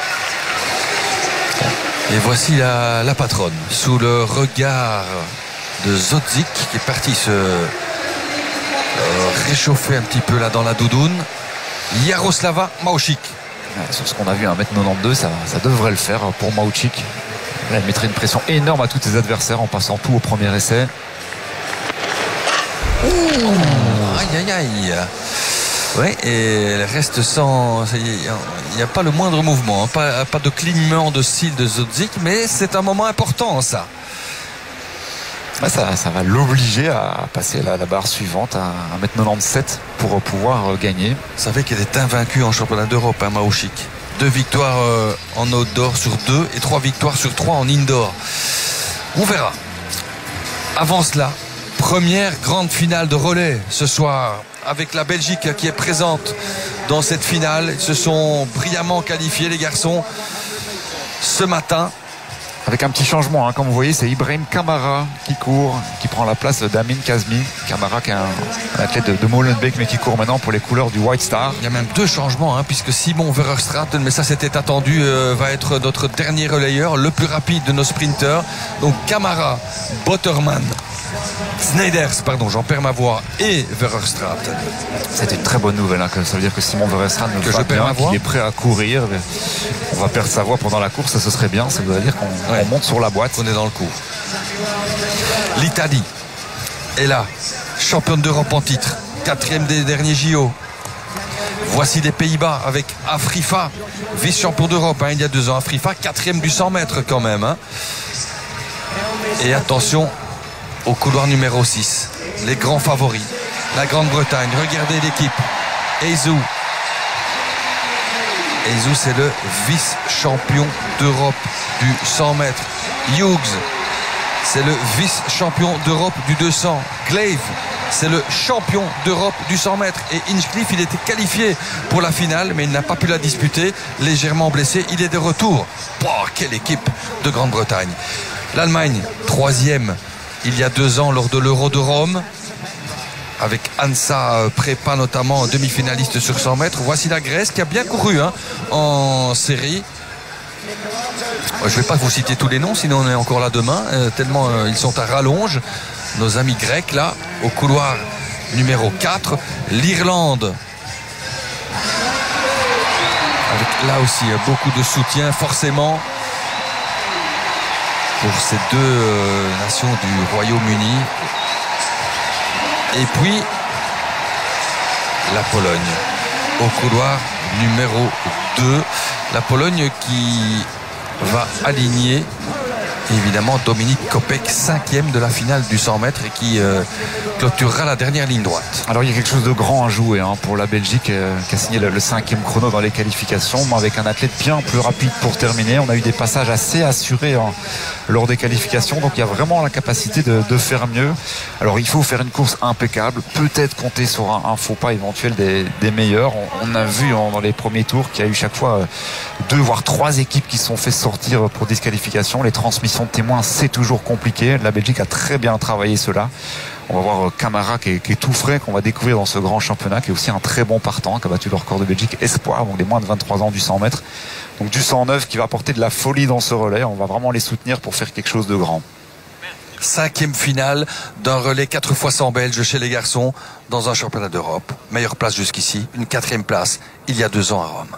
Et voici la, la patronne, sous le regard de Zodzik, qui est parti se Euh, réchauffer un petit peu là dans la doudoune. Jaroslava Mauchik. Ouais, sur ce qu'on a vu à un mètre quatre-vingt-douze, ça, ça devrait le faire pour Mauchik. Elle mettrait une pression énorme à tous ses adversaires en passant tout au premier essai. Oh, aïe aïe aïe. Ouais, et elle reste sans. Il n'y a pas le moindre mouvement, hein. pas, pas de clignement de cils de Zodzik, mais c'est un moment important ça. Ouais, ça, ça va l'obliger à passer la, la barre suivante à un mètre quatre-vingt-dix-sept pour pouvoir gagner. Vous savez qu'elle est invaincue en championnat d'Europe, hein, Mauchik. Deux victoires euh, en outdoor sur deux et trois victoires sur trois en indoor. On verra. Avant cela, première grande finale de relais ce soir avec la Belgique qui est présente dans cette finale. Ils se sont brillamment qualifiés les garçons ce matin. Avec un petit changement, hein. Comme vous voyez, c'est Ibrahim Kamara qui court, qui prend la place d'Amin Kazmi. Kamara qui est un, un athlète de, de Molenbeek mais qui court maintenant pour les couleurs du White Star. Il y a même deux changements, hein, puisque Simon Verhofstraten, mais ça c'était attendu, euh, va être notre dernier relayeur, le plus rapide de nos sprinteurs. Donc Kamara, Botterman, Sneijderс, pardon, j'en perds ma voix, et Verhofstraten. C'est une très bonne nouvelle, hein, que ça veut dire que Simon Verhofstraten que je perds ma voix, qu'il est prêt à courir. On va perdre sa voix pendant la course, ce serait bien. Ça veut dire qu'on ouais. monte sur la boîte. On est dans le coup. L'Italie est là, championne d'Europe en titre, quatrième des derniers J O. Voici les Pays-Bas avec Afrifa, vice-champion d'Europe, hein, il y a deux ans. Afrifa, quatrième du cent mètres quand même. Hein. Et attention au couloir numéro six, les grands favoris, la Grande-Bretagne. Regardez l'équipe. Eizou. Eizou, c'est le vice-champion d'Europe du cent mètres. Hughes, c'est le vice-champion d'Europe du deux cents. Glaive, c'est le champion d'Europe du cent mètres. Et Hinchcliffe, il était qualifié pour la finale, mais il n'a pas pu la disputer, légèrement blessé. Il est de retour. Oh, quelle équipe de Grande-Bretagne. L'Allemagne, troisième il y a deux ans lors de l'Euro de Rome, avec Hansa Prépa notamment, demi-finaliste sur cent mètres. Voici la Grèce qui a bien couru, hein, en série. Je ne vais pas vous citer tous les noms, sinon on est encore là demain, euh, tellement euh, ils sont à rallonge. Nos amis grecs là, au couloir numéro quatre. L'Irlande, avec là aussi beaucoup de soutien forcément pour ces deux euh, nations du Royaume-Uni. Et puis la Pologne au couloir numéro deux. La Pologne qui va aligner évidemment Dominik Kopek, cinquième de la finale du cent mètres, et qui euh, clôturera la dernière ligne droite. Alors il y a quelque chose de grand à jouer, hein, pour la Belgique, euh, qui a signé le, le cinquième chrono dans les qualifications, mais avec un athlète bien plus rapide pour terminer. On a eu des passages assez assurés, hein, lors des qualifications, donc il y a vraiment la capacité de, de faire mieux. Alors il faut faire une course impeccable, peut-être compter sur un, un faux pas éventuel des, des meilleurs. On, on a vu, hein, dans les premiers tours qu'il y a eu chaque fois euh, deux voire trois équipes qui se sont fait sortir pour disqualification. Les transmissions de témoins, c'est toujours compliqué. La Belgique a très bien travaillé cela. On va voir Kamara qui est, qui est tout frais, qu'on va découvrir dans ce grand championnat, qui est aussi un très bon partant, qui a battu le record de Belgique espoir, donc des moins de vingt-trois ans du cent mètres. Donc du cent neuf qui va apporter de la folie dans ce relais. On va vraiment les soutenir pour faire quelque chose de grand. Cinquième finale d'un relais quatre fois cent belge chez les garçons dans un championnat d'Europe. Meilleure place jusqu'ici, une quatrième place il y a deux ans à Rome.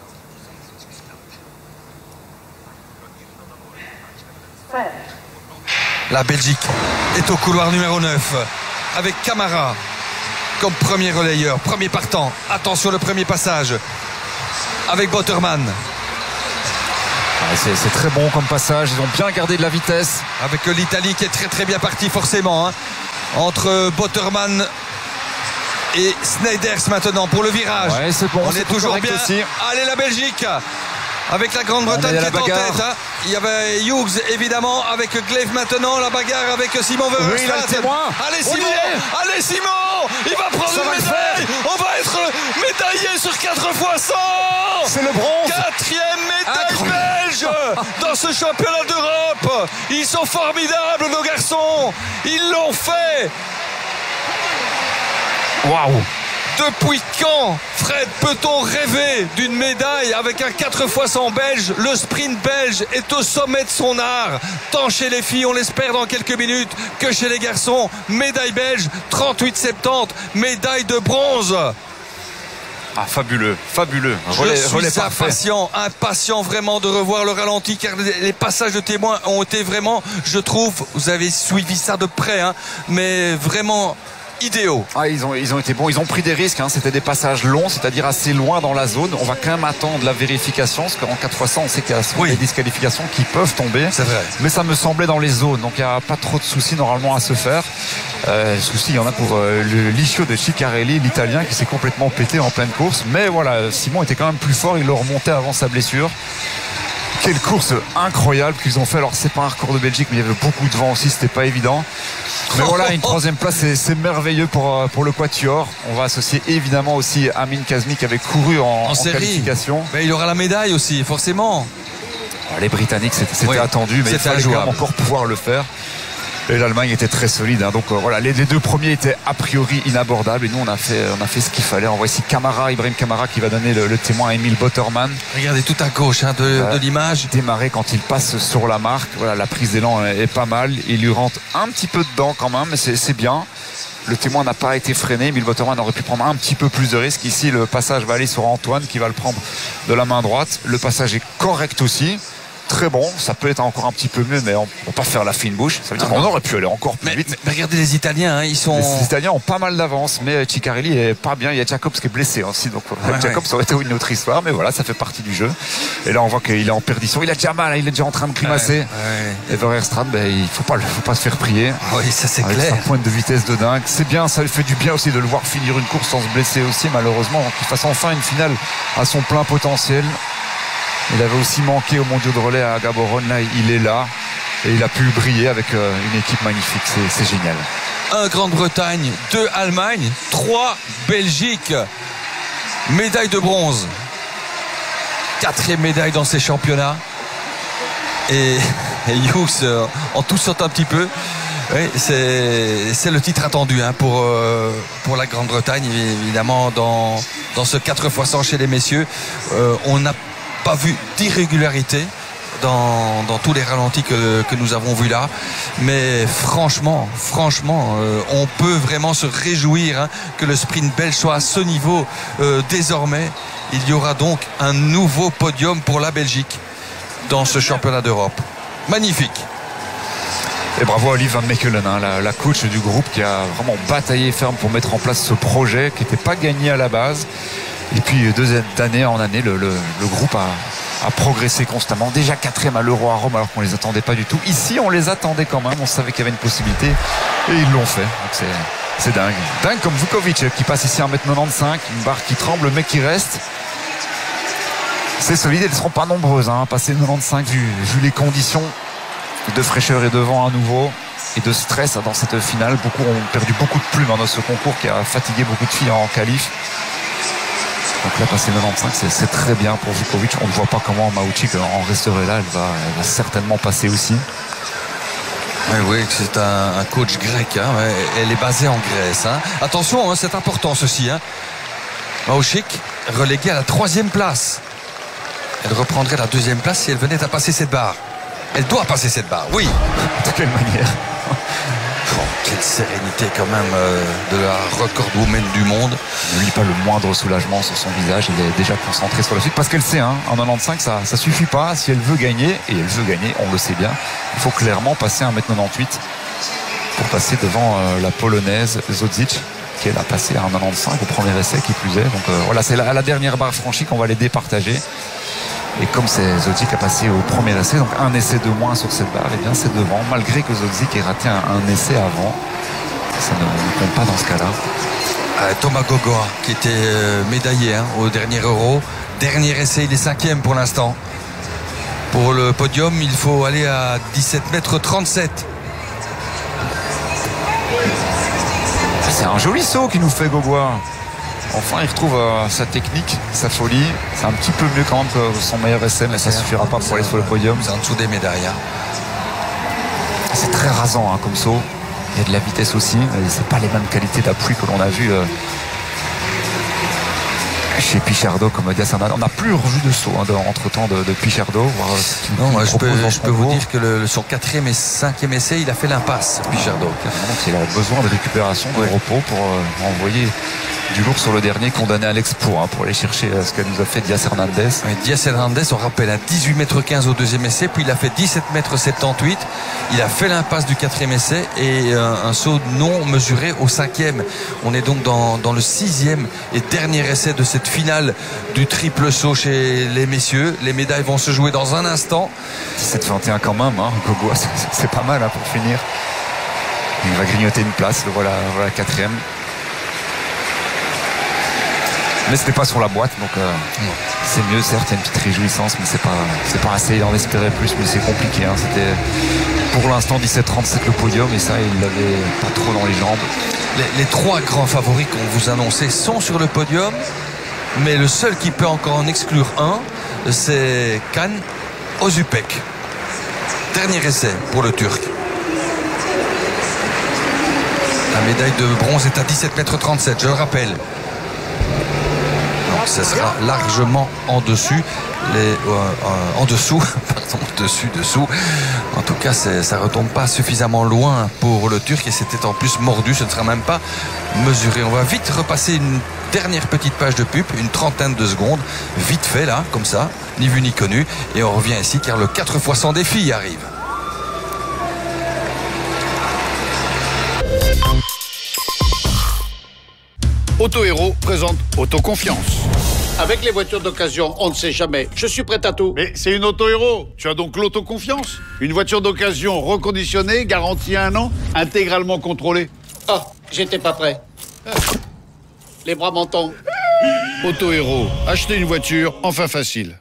La Belgique est au couloir numéro neuf avec Kamara comme premier relayeur, premier partant. Attention, le premier passage avec Botterman. Ah, c'est, c'est très bon comme passage, ils ont bien gardé de la vitesse. Avec l'Italie qui est très très bien partie forcément, hein. Entre Botterman et Sneijderс maintenant pour le virage. Ouais, c'est bon, on c'est est toujours bien aussi. Allez la Belgique avec la Grande-Bretagne qui est en tête, hein. Il y avait Hughes évidemment avec Glaive maintenant, la bagarre avec Simon Verhofstadt. Oui, allez Simon, allez Simon, il va prendre Ça une va médaille. On va être médaillé sur quatre fois cent. C'est le bronze. Quatrième médaille belge dans ce championnat d'Europe. Ils sont formidables nos garçons. Ils l'ont fait. Waouh. Depuis quand, Fred, peut-on rêver d'une médaille avec un quatre fois cent belge? Le sprint belge est au sommet de son art, tant chez les filles, on l'espère dans quelques minutes, que chez les garçons. Médaille belge, trente-huit soixante-dix, médaille de bronze. Ah, fabuleux, fabuleux. Relais, Je suis relais impatient, parfait. impatient vraiment de revoir le ralenti, car les passages de témoins ont été vraiment, je trouve, vous avez suivi ça de près, hein, mais vraiment idéaux. Ah, ils ont, ils ont été bons, ils ont pris des risques, hein. C'était des passages longs, c'est-à-dire assez loin dans la zone. On va quand même attendre la vérification, parce qu'en quatre fois cent, on sait qu'il y a oui. des disqualifications qui peuvent tomber. C'est vrai. Mais ça me semblait dans les zones, donc il n'y a pas trop de soucis normalement à se faire. Euh, soucis, il y en a pour euh, le Licio de Ciccarelli, l'Italien, qui s'est complètement pété en pleine course. Mais voilà, Simon était quand même plus fort, il le remontait avant sa blessure. Quelle course incroyable qu'ils ont fait. Alors c'est pas un record de Belgique, mais il y avait beaucoup de vent aussi, c'était pas évident. Mais voilà, une troisième place, c'est, c'est merveilleux pour, pour le Quatuor. On va associer évidemment aussi Amin Kazmi qui avait couru en, en, en qualification. Mais il aura la médaille aussi, forcément. Les Britanniques, c'était, c'était oui, attendu, mais il fallait quand même encore pouvoir le faire. Et l'Allemagne était très solide, hein. Donc euh, voilà, les, les deux premiers étaient a priori inabordables et nous on a fait, on a fait ce qu'il fallait. On voit ici Camara, Ibrahim Camara qui va donner le, le témoin à Emile Botterman. Regardez tout à gauche, hein, de, euh, de l'image. Démarrer quand il passe sur la marque. Voilà, la prise d'élan est, est pas mal. Il lui rentre un petit peu dedans quand même, mais c'est, c'est bien. Le témoin n'a pas été freiné. Emile Botterman aurait pu prendre un petit peu plus de risques. Ici, le passage va aller sur Antoine qui va le prendre de la main droite. Le passage est correct aussi. Très bon, ça peut être encore un petit peu mieux, mais on ne va pas faire la fine bouche. Ça veut dire qu'on aurait pu aller encore plus mais, vite. Mais, mais regardez les Italiens, hein, ils sont. Les Italiens ont pas mal d'avance, mais Ciccarelli est pas bien. Il y a Jacobs qui est blessé aussi, donc ouais, Jacobs ouais. aurait été une autre histoire, mais voilà, ça fait partie du jeu. Et là, on voit qu'il est en perdition. Il a déjà mal, il est déjà en train de grimacer. Ouais, ouais. Et Verhofstadt, ben, il faut pas, faut pas se faire prier. Oui, ça c'est avec clair. Sa pointe de vitesse de dingue, c'est bien. Ça lui fait du bien aussi de le voir finir une course sans se blesser aussi, malheureusement, qu'il fasse enfin une finale à son plein potentiel. Il avait aussi manqué au mondiaux de relais à Gaborone. Là, il est là et il a pu briller avec une équipe magnifique. C'est, c'est génial. Un Grande-Bretagne, deux Allemagne, trois Belgique. Médaille de bronze. Quatrième médaille dans ces championnats. Et, et Hughes euh, en toussant un petit peu. Oui, c'est, c'est le titre attendu, hein, pour, euh, pour la Grande-Bretagne, évidemment, dans, dans ce quatre fois cent chez les messieurs. Euh, on n'a pas vu d'irrégularité dans, dans tous les ralentis que, que nous avons vus là, mais franchement franchement euh, on peut vraiment se réjouir, hein, que le sprint belge soit à ce niveau euh, désormais. Il y aura donc un nouveau podium pour la Belgique dans ce championnat d'Europe. Magnifique. Et bravo à Liv Van Mechelen, hein, la, la coach du groupe qui a vraiment bataillé ferme pour mettre en place ce projet qui n'était pas gagné à la base. Et puis d'année en année, le, le, le groupe a, a progressé constamment. Déjà quatrième à l'Euro à Rome alors qu'on ne les attendait pas du tout. Ici, on les attendait quand même. On savait qu'il y avait une possibilité. Et ils l'ont fait. Donc c'est, c'est dingue. Dingue comme Vukovic qui passe ici à un mètre quatre-vingt-quinze. Une barre qui tremble, mais qui reste. C'est solide. Elles ne seront pas nombreuses, hein, à passer quatre-vingt-quinze vu, vu les conditions de fraîcheur et de vent à nouveau. Et de stress dans cette finale. Beaucoup ont perdu beaucoup de plumes dans ce concours qui a fatigué beaucoup de filles en qualif. Donc là, passer quatre-vingt-quinze, c'est, c'est très bien pour Vukovic. On ne voit pas comment Mahouchik en resterait là. Elle va, elle va certainement passer aussi. Oui, oui, c'est un, un coach grec, hein. Elle est basée en Grèce, hein. Attention, hein, c'est important ceci, hein. Mahouchik reléguée à la troisième place. Elle reprendrait la deuxième place si elle venait à passer cette barre. Elle doit passer cette barre, oui. De quelle manière? Oh, quelle sérénité quand même, euh, de la record woman du monde. Ne lit pas le moindre soulagement sur son visage. Il est déjà concentré sur la suite parce qu'elle sait, hein, en quatre-vingt-quinze ça ça suffit pas. Si elle veut gagner, et elle veut gagner, on le sait bien, il faut clairement passer un mètre quatre-vingt-dix-huit pour passer devant euh, la polonaise Zodzic qui elle a passé à un quatre-vingt-quinze au premier essai qui plus est. Donc euh, voilà, c'est la, à la dernière barre franchie qu'on va les départager. Et comme c'est Zodzik qui a passé au premier essai, donc un essai de moins sur cette barre, et bien c'est devant, malgré que Zodzik ait raté un, un essai avant. Ça ne, ne compte pas dans ce cas-là. Euh, Thomas Gogoa qui était euh, médaillé hein, au dernier Euro. Dernier essai, il est cinquième pour l'instant. Pour le podium, il faut aller à dix-sept mètres trente-sept. C'est un joli saut qui nous fait Gogoa. Enfin, il retrouve euh, sa technique, sa folie. C'est un petit peu mieux quand même que son meilleur essai, mais ça suffira pas pour aller sur le podium. C'est en dessous des médailles. Hein. C'est très rasant hein, comme saut. Il y a de la vitesse aussi. C'est pas les mêmes qualités d'appui que l'on a vu euh, chez Pichardo comme Diaz Hernandez. On n'a plus revu de saut hein, entre temps de, de Pichardo. Voir ce non, moi je peux, je peux vous dire que le, son quatrième et cinquième essai, il a fait l'impasse, Pichardo. Il a besoin de récupération, de ouais. repos pour euh, envoyer du lourd sur le dernier, condamné à l'exploit hein, pour aller chercher euh, ce qu'elle nous a fait Diaz Hernandez. Oui, Diaz Hernandez, on rappelle, à dix-huit mètres quinze au deuxième essai, puis il a fait dix-sept mètres soixante-dix-huit. Il a fait l'impasse du quatrième essai et euh, un saut non mesuré au cinquième. On est donc dans, dans le sixième et dernier essai de cette finale du triple saut chez les messieurs. Les médailles vont se jouer dans un instant. dix-sept vingt et un quand même, hein, Gogoa, c'est, c'est pas mal hein, pour finir. Il va grignoter une place, le voilà, voilà quatrième. Mais c'était pas sur la boîte, donc euh, c'est mieux, certes, il y a une petite réjouissance, mais c'est pas, c'est pas assez, il en espérait plus, mais c'est compliqué. Hein. C'était pour l'instant dix-sept trente-sept le podium, et ça, il l'avait pas trop dans les jambes. Les, les trois grands favoris qu'on vous annonçait sont sur le podium, mais le seul qui peut encore en exclure un, c'est Can Özüpek. Dernier essai pour le Turc. La médaille de bronze est à dix-sept mètres trente-sept, je le rappelle. Donc ce sera largement en dessus, les, euh, euh, en dessous, pardon, dessus, dessous. En tout cas, c'est, ça ne retombe pas suffisamment loin pour le Turc et c'était en plus mordu, ce ne sera même pas mesuré. On va vite repasser une dernière petite page de pub, une trentaine de secondes, vite fait là, comme ça, ni vu ni connu. Et on revient ici car le quatre fois cent des filles arrive. Auto Héros présente Autoconfiance. Avec les voitures d'occasion, on ne sait jamais. Je suis prêt à tout. Mais c'est une Auto Héros. Tu as donc l'autoconfiance. Une voiture d'occasion reconditionnée, garantie un an, intégralement contrôlée. Oh, j'étais pas prêt. Les bras m'en tombent. Auto Héros. Acheter une voiture, enfin facile.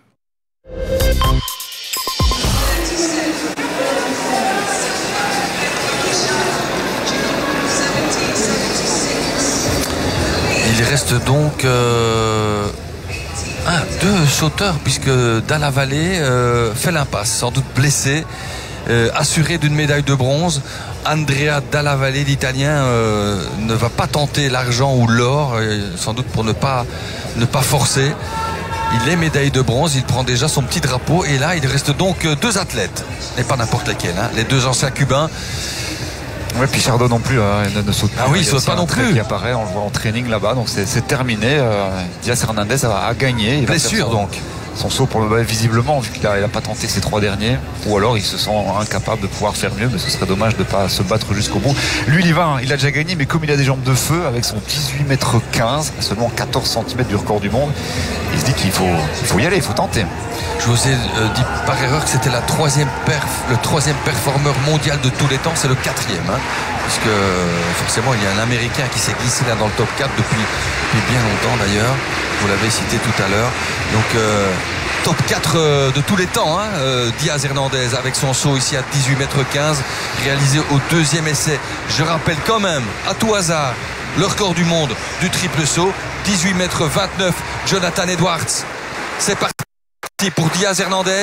Il reste donc euh, un, deux sauteurs puisque Dalla Valle euh, fait l'impasse, sans doute blessé, euh, assuré d'une médaille de bronze. Andrea Dalla Valle, l'Italien, euh, ne va pas tenter l'argent ou l'or, euh, sans doute pour ne pas, ne pas forcer. Il est médaille de bronze, il prend déjà son petit drapeau et là il reste donc deux athlètes, et pas n'importe lesquels, hein, les deux anciens cubains. Ouais, Pichardo non plus hein, ne, ne saute pas. Ah oui, il saute pas non plus. Qui apparaît, on le voit en training là-bas, donc c'est, c'est terminé. Euh, Diaz Hernandez a, a gagné. Il Blessure son, donc. Son saut pour le bal visiblement, vu qu'il n'a pas tenté ces trois derniers, ou alors il se sent incapable de pouvoir faire mieux, mais ce serait dommage de ne pas se battre jusqu'au bout. Lui, il y va, hein, il a déjà gagné, mais comme il a des jambes de feu, avec son dix-huit mètres quinze, seulement quatorze centimètres du record du monde, il se dit qu'il faut, il faut y aller, il faut tenter. Je vous ai euh, dit par erreur que c'était la troisième perf, le troisième performeur mondial de tous les temps, c'est le quatrième, hein, puisque euh, forcément il y a un Américain qui s'est glissé là dans le top quatre depuis, depuis bien longtemps d'ailleurs. Vous l'avez cité tout à l'heure. Donc euh, top quatre euh, de tous les temps, hein, euh, Diaz Hernandez avec son saut ici à dix-huit mètres quinze, réalisé au deuxième essai. Je rappelle quand même, à tout hasard, le record du monde du triple saut, dix-huit mètres vingt-neuf, Jonathan Edwards. C'est parti pour Diaz Hernandez.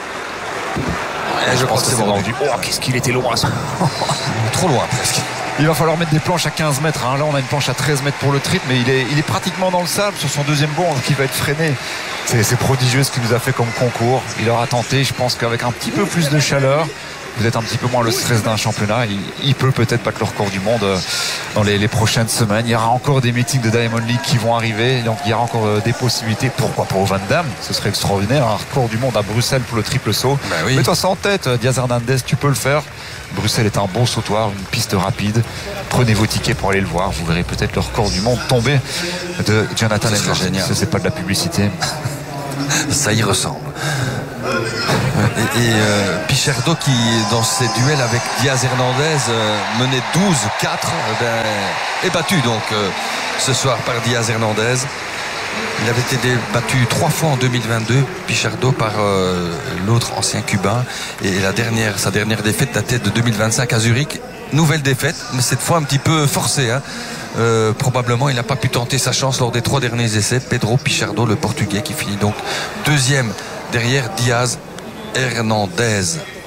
Et je pense que c'est vendu. Oh, qu'est-ce qu'il était loin ça. Trop loin presque. Il va falloir mettre des planches à quinze mètres. Hein. Là, on a une planche à treize mètres pour le triple, mais il est, il est pratiquement dans le sable sur son deuxième bond qui va être freiné. C'est, c'est prodigieux ce qu'il nous a fait comme concours. Il aura tenté, je pense qu'avec un petit peu plus de chaleur, peut-être un petit peu moins le stress d'un championnat, il, il peut peut-être battre le record du monde dans les, les prochaines semaines. Il y aura encore des meetings de Diamond League qui vont arriver, donc il y aura encore des possibilités. Pourquoi pas au Van Damme, ce serait extraordinaire, un record du monde à Bruxelles pour le triple saut. Ben oui. Mets-toi ça en tête, Diaz Hernandez, tu peux le faire. Bruxelles est un bon sautoir, une piste rapide. Prenez vos tickets pour aller le voir, vous verrez peut-être le record du monde tomber de Jonathan Edwards. Génial. Ce c'est pas de la publicité. Ça y ressemble. Et, et euh, Pichardo qui, dans ses duels avec Diaz Hernandez, euh, menait douze quatre, ben, est battu donc euh, ce soir par Diaz Hernandez. Il avait été battu trois fois en deux mille vingt-deux, Pichardo, par euh, l'autre ancien cubain. Et la dernière, sa dernière défaite datait de deux mille vingt-cinq à Zurich. Nouvelle défaite, mais cette fois un petit peu forcée. Hein. Euh, probablement, il n'a pas pu tenter sa chance lors des trois derniers essais. Pedro Pichardo, le Portugais, qui finit donc deuxième derrière Diaz Hernandez.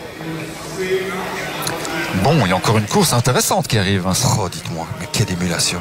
Bon, il y a encore une course intéressante qui arrive, Vincent. Oh, dites-moi, mais quelle émulation.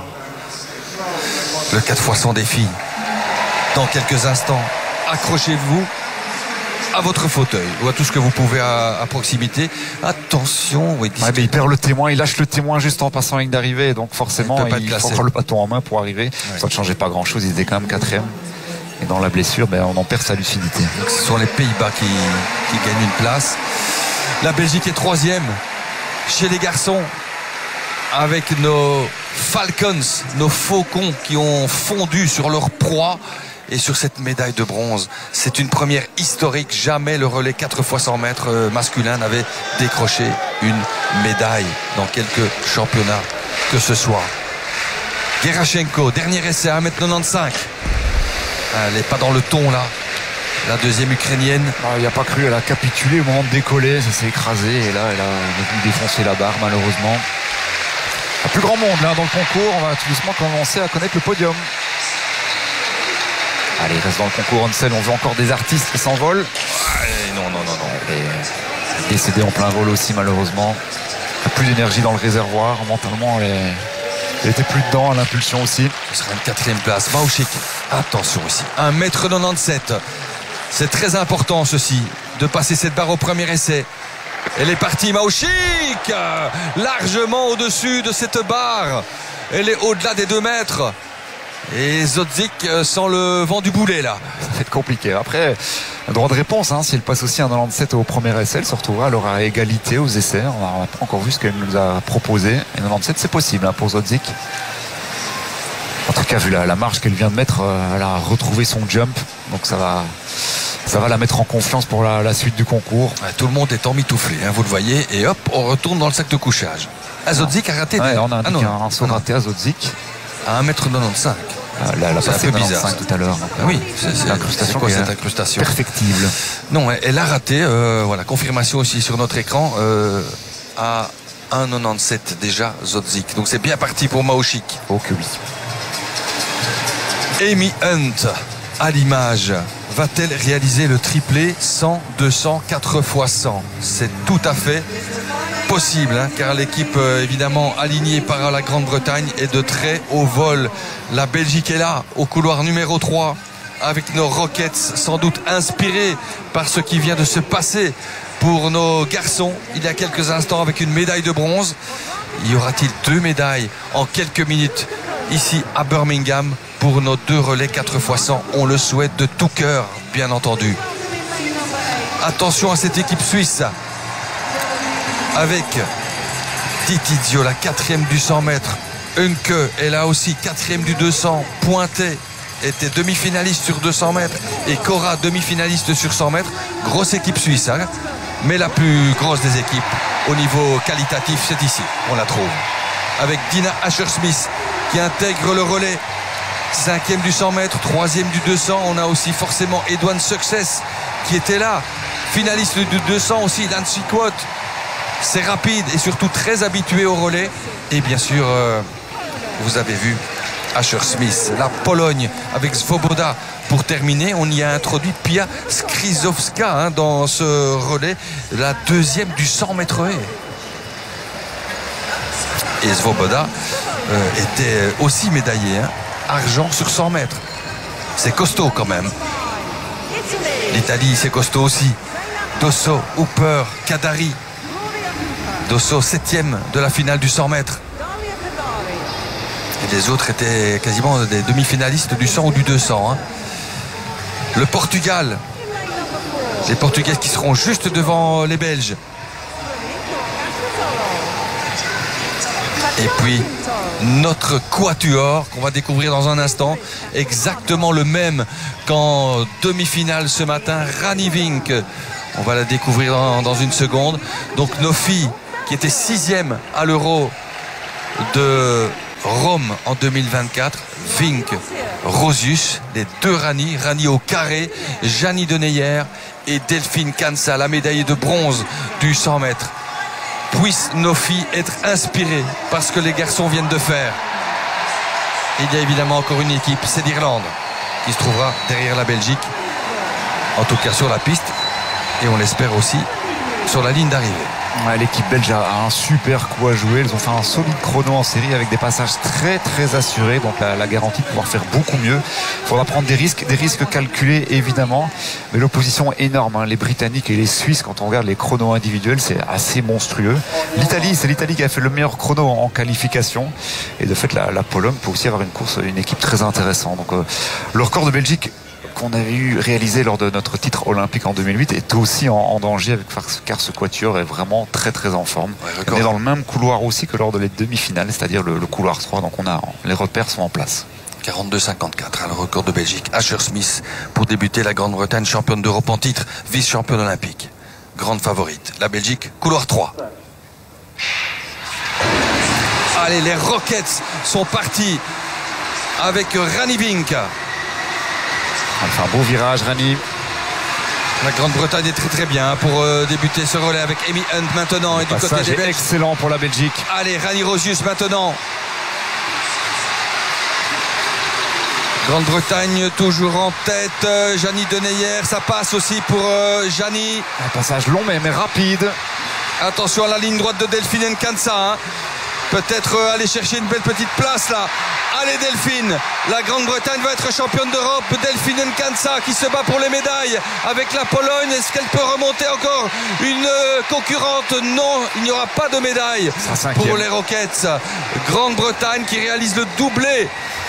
Le quatre fois cent défi. Dans quelques instants, accrochez-vous à votre fauteuil ou à tout ce que vous pouvez à, à proximité. Attention, oui, ouais, mais il perd le témoin, il lâche le témoin juste en passant la ligne d'arrivée, donc forcément il, il faut encore le bâton en main pour arriver. Ouais. Ça ne changeait pas grand-chose, il était quand même quatrième. Et dans la blessure, ben, on en perd sa lucidité. Donc, ce sont les Pays-Bas qui, qui gagnent une place. La Belgique est troisième chez les garçons, avec nos Falcons, nos faucons qui ont fondu sur leur proie. Et sur cette médaille de bronze, c'est une première historique. Jamais le relais quatre fois cent mètres masculin n'avait décroché une médaille dans quelques championnats que ce soit. Gerashenko, dernier essai à un mètre quatre-vingt-quinze. Elle n'est pas dans le ton là. La deuxième ukrainienne. Il n'y a pas cru, elle a capitulé au moment de décoller, ça s'est écrasé et là elle a dû défoncer la barre malheureusement. Il y a plus grand monde là dans le concours, on va tout doucement commencer à connaître le podium. Allez, il reste dans le concours Hansel, on veut encore des artistes qui s'envolent. Ouais, non, non, non, non. Et décédé en plein vol aussi malheureusement. Il n'y a plus d'énergie dans le réservoir, mentalement elle, est... elle était plus dedans, à l'impulsion aussi. Ce sera une quatrième place. Maouchik, attention ici. un mètre quatre-vingt-dix-sept. C'est très important ceci, de passer cette barre au premier essai. Elle est partie, Maouchik, largement au-dessus de cette barre. Elle est au-delà des deux mètres. Et Zodzik sent le vent du boulet là. Ça va être compliqué. Après, un droit de réponse, hein, si elle passe aussi un quatre-vingt-dix-sept au premier essai, elle se retrouvera, elle aura égalité aux essais. On n'a pas encore vu ce qu'elle nous a proposé. Et quatre-vingt-dix-sept, c'est possible hein, pour Zodzik. En tout cas, vu la, la marge qu'elle vient de mettre, elle a retrouvé son jump. Donc ça va, ça va la mettre en confiance pour la, la suite du concours. Ouais, tout le monde est emmitouflé, hein, vous le voyez. Et hop, on retourne dans le sac de couchage. Zodzik a raté. Ouais, on a un, ah non, un, un saut raté à Zodzik. À un mètre quatre-vingt-quinze. Ah, là, elle a passé quatre-vingt-quinze tout à l'heure. Ah oui, c'est l'incrustation. C'est cette incrustation perfectible. Non, elle a raté. Euh, voilà, confirmation aussi sur notre écran. Euh, à un mètre quatre-vingt-dix-sept déjà, Zodzik. Donc c'est bien parti pour Maouchik. Oh que oui. Amy Hunt, à l'image, va-t-elle réaliser le triplé cent, deux cents, quatre fois cent? C'est tout à fait possible, hein, car l'équipe euh, évidemment alignée par la Grande-Bretagne est de très haut vol. La Belgique est là, au couloir numéro trois, avec nos Rockets, sans doute inspirés par ce qui vient de se passer pour nos garçons il y a quelques instants avec une médaille de bronze. Y aura-t-il deux médailles en quelques minutes ici à Birmingham pour nos deux relais quatre fois cent? On le souhaite de tout cœur, bien entendu. Attention à cette équipe suisse avec Titizio, la quatrième du cent mètres. Unke est là aussi, quatrième du deux cents. Pointet était demi-finaliste sur deux cents mètres. Et Cora, demi-finaliste sur cent mètres. Grosse équipe suisse, hein, mais la plus grosse des équipes au niveau qualitatif, c'est ici, on la trouve. Avec Dina Asher-Smith qui intègre le relais. Cinquième du cent mètres, troisième du deux cents. On a aussi forcément Edouane Success qui était là. Finaliste du deux cents aussi, Nancy Quot. C'est rapide et surtout très habitué au relais. Et bien sûr, euh, vous avez vu Asher-Smith, la Pologne avec Svoboda. Pour terminer, on y a introduit Pia Skrzydowska hein, dans ce relais, la deuxième du cent mètres haies. Et Svoboda euh, était aussi médaillé, hein, argent sur cent mètres. C'est costaud quand même. L'Italie, c'est costaud aussi. Dosso, Hooper, Kadari. Dosso, septième de la finale du cent mètres. Et les autres étaient quasiment des demi-finalistes du cent ou du deux cents. Hein. Le Portugal. Les Portugais qui seront juste devant les Belges. Et puis notre quatuor qu'on va découvrir dans un instant, exactement le même qu'en demi-finale ce matin. Rani Vink, on va la découvrir dans, dans une seconde. Donc nos filles qui étaient sixième à l'Euro de Rome en deux mille vingt-quatre, Vink, Rosius, les deux Rani, Rani au carré, Jani Deneyer et Delphine Kansa, la médaillée de bronze du cent mètres. Puissent nos filles être inspirées par ce que les garçons viennent de faire. Il y a évidemment encore une équipe, c'est l'Irlande, qui se trouvera derrière la Belgique, en tout cas sur la piste, et on l'espère aussi sur la ligne d'arrivée. Ouais, l'équipe belge a un super coup à jouer. Ils ont fait un solide chrono en série avec des passages très très assurés, donc la, la garantie de pouvoir faire beaucoup mieux. Il faudra prendre des risques, des risques calculés évidemment, mais l'opposition est énorme, hein. Les Britanniques et les Suisses, quand on regarde les chronos individuels, c'est assez monstrueux. L'Italie, c'est l'Italie qui a fait le meilleur chrono en, en qualification, et de fait la, la Pologne peut aussi avoir une course, une équipe très intéressante. Donc euh, le record de Belgique qu'on avait eu réalisé lors de notre titre olympique en deux mille huit est aussi en, en danger, avec, car ce quatuor est vraiment très très en forme. Ouais, on est dans le même couloir aussi que lors de les demi-finales, c'est-à-dire le, le couloir trois, donc on a, les repères sont en place. quarante-deux cinquante-quatre, hein, le record de Belgique. Asher Smith pour débuter, la Grande-Bretagne, championne d'Europe en titre, vice-championne olympique, grande favorite. La Belgique, couloir trois. Allez, les Rockets sont partis avec Rani Vink. Elle fait un beau virage, Rani. La Grande-Bretagne est très très bien pour euh, débuter ce relais avec Amy Hunt maintenant. Et du côté des Belges, excellent pour la Belgique. Allez, Rani Rosius maintenant. Grande-Bretagne toujours en tête. euh, Jani Deneyer, ça passe aussi pour euh, Jani. Un passage long mais, mais rapide. Attention à la ligne droite de Delphine Kansa, hein. Peut-être euh, aller chercher une belle petite place là. Allez Delphine, la Grande-Bretagne va être championne d'Europe. Delphine Kansa qui se bat pour les médailles avec la Pologne. Est-ce qu'elle peut remonter encore une euh, concurrente? Non, il n'y aura pas de médaille pour les Rockets. Grande-Bretagne qui réalise le doublé.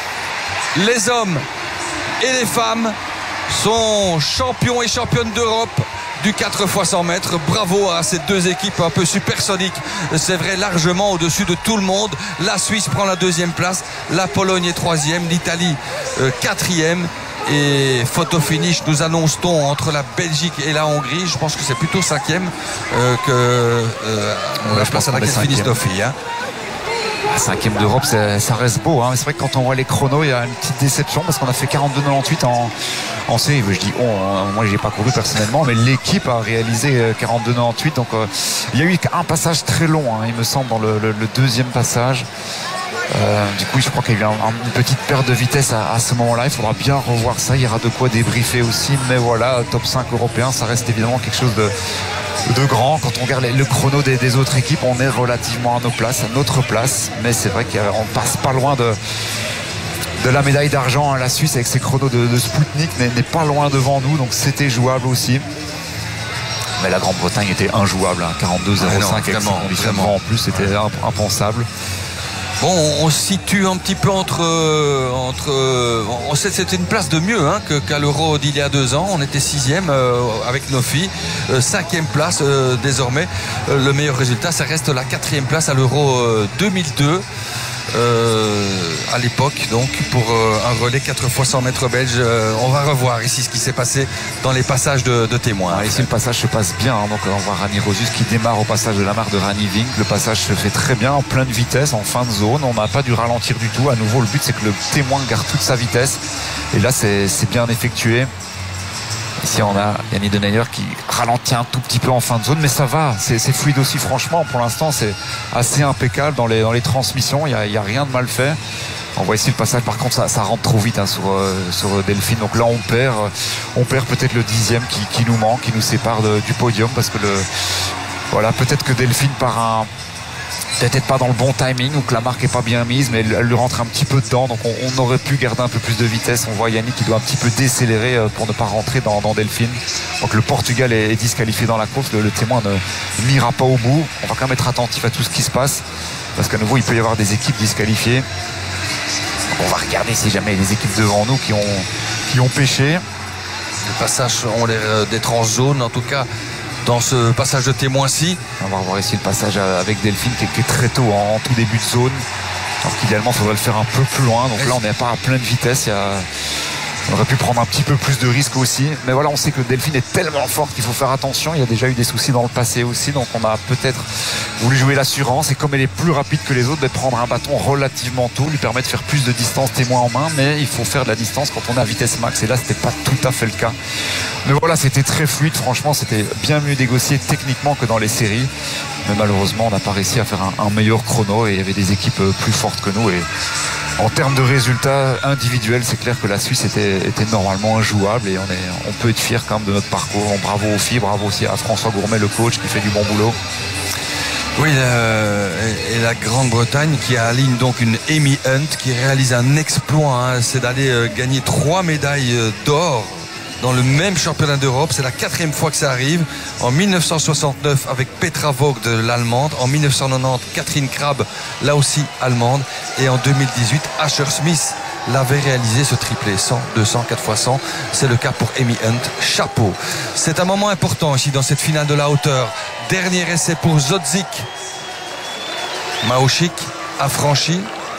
Les hommes et les femmes sont champions et championnes d'Europe du quatre fois cent mètres. Bravo à ces deux équipes un peu supersoniques. C'est vrai, largement au-dessus de tout le monde. La Suisse prend la deuxième place. La Pologne est troisième. L'Italie euh, quatrième. Et photo finish, nous annonce-t-on entre la Belgique et la Hongrie. Je pense que c'est plutôt cinquième euh, que euh, ouais, la place à laquelle finissent nos filles. Hein. Cinquième d'Europe, ça reste beau, hein. C'est vrai que quand on voit les chronos, il y a une petite déception parce qu'on a fait quarante-deux quatre-vingt-dix-huit en, en série. Je dis on, moi j'ai pas couru personnellement, mais l'équipe a réalisé quarante-deux quatre-vingt-dix-huit. Donc euh, il y a eu un passage très long, hein, il me semble, dans le, le, le deuxième passage. Euh, du coup je crois qu'il y a eu un, un, une petite perte de vitesse à, à ce moment-là. Il faudra bien revoir ça, il y aura de quoi débriefer aussi. Mais voilà, top cinq européen, ça reste évidemment quelque chose de de grand. Quand on regarde le chrono des, des autres équipes, on est relativement à nos places, à notre place, mais c'est vrai qu'on passe pas loin de de la médaille d'argent, hein. La Suisse avec ses chronos de, de Spoutnik n'est pas loin devant nous, donc c'était jouable aussi, mais la Grande-Bretagne était injouable, hein. quarante-deux zéro cinq ah avec ces conditions en plus, c'était impensable. Bon, on se situe un petit peu entre, euh, entre euh, on sait que c'était une place de mieux hein, que, qu'à l'Euro d'il y a deux ans. On était sixième euh, avec nos filles, euh, cinquième place euh, désormais. Euh, le meilleur résultat, ça reste la quatrième place à l'Euro euh, deux mille deux. Euh, à l'époque donc pour euh, un relais quatre fois cent mètres belge. Euh, on va revoir ici ce qui s'est passé dans les passages de, de témoins. Ah, ici le passage se passe bien, hein. Donc on voit Rani Rosius qui démarre au passage de la marque de Rani Vink. Le passage se fait très bien en pleine vitesse, en fin de zone. On n'a pas dû ralentir du tout. À nouveau le but c'est que le témoin garde toute sa vitesse, et là c'est, c'est bien effectué. Ici on a Jani Deneyer qui ralentit un tout petit peu en fin de zone, mais ça va, c'est, c'est fluide aussi franchement. Pour l'instant c'est assez impeccable dans les, dans les transmissions, il n'y a, y a rien de mal fait. On voit ici le passage, par contre ça, ça rentre trop vite hein, sur, euh, sur Delphine. Donc là on perd, on perd peut-être le dixième qui, qui nous manque, qui nous sépare de, du podium, parce que le voilà, peut-être que Delphine par un peut-être pas dans le bon timing, donc la marque est pas bien mise, mais elle, elle lui rentre un petit peu dedans, donc on, on aurait pu garder un peu plus de vitesse. On voit Yannick qui doit un petit peu décélérer pour ne pas rentrer dans, dans Delphine. Donc le Portugal est, est disqualifié dans la course, le, le témoin ne n'ira pas au bout. On va quand même être attentif à tout ce qui se passe, parce qu'à nouveau il peut y avoir des équipes disqualifiées. Donc on va regarder si jamais il y a des équipes devant nous qui ont, qui ont pêché. Les passages ont l'air d'être en zone, en tout cas dans ce passage de témoin-ci. On va revoir ici le passage avec Delphine qui est très tôt en tout début de zone. Alors qu'idéalement, il faudrait le faire un peu plus loin. Donc là, on n'est pas à pleine vitesse. Il y a... On aurait pu prendre un petit peu plus de risques aussi. Mais voilà, on sait que Delphine est tellement forte qu'il faut faire attention. Il y a déjà eu des soucis dans le passé aussi. Donc on a peut-être voulu jouer l'assurance. Et comme elle est plus rapide que les autres, de prendre un bâton relativement tôt lui permet de faire plus de distance témoin en main. Mais il faut faire de la distance quand on est à vitesse max. Et là, c'était pas tout à fait le cas. Mais voilà, c'était très fluide. Franchement, c'était bien mieux négocié techniquement que dans les séries. Mais malheureusement, on n'a pas réussi à faire un, un meilleur chrono. Et il y avait des équipes plus fortes que nous. Et en termes de résultats individuels, c'est clair que la Suisse était, était normalement injouable et on, est, on peut être fier quand même de notre parcours. Bravo aux filles, bravo aussi à François Gourmet, le coach, qui fait du bon boulot. Oui, euh, et la Grande-Bretagne qui aligne donc une Amy Hunt qui réalise un exploit, hein, c'est d'aller euh, gagner trois médailles d'or dans le même championnat d'Europe. C'est la quatrième fois que ça arrive. En mille neuf cent soixante-neuf avec Petra Vogt, l'allemande. En mille neuf cent quatre-vingt-dix, Catherine Krab, là aussi allemande. Et en deux mille dix-huit, Asher Smith l'avait réalisé, ce triplé. cent, deux cents, quatre fois cent. C'est le cas pour Amy Hunt. Chapeau. C'est un moment important ici dans cette finale de la hauteur. Dernier essai pour Zotzik. Maochik a franchi.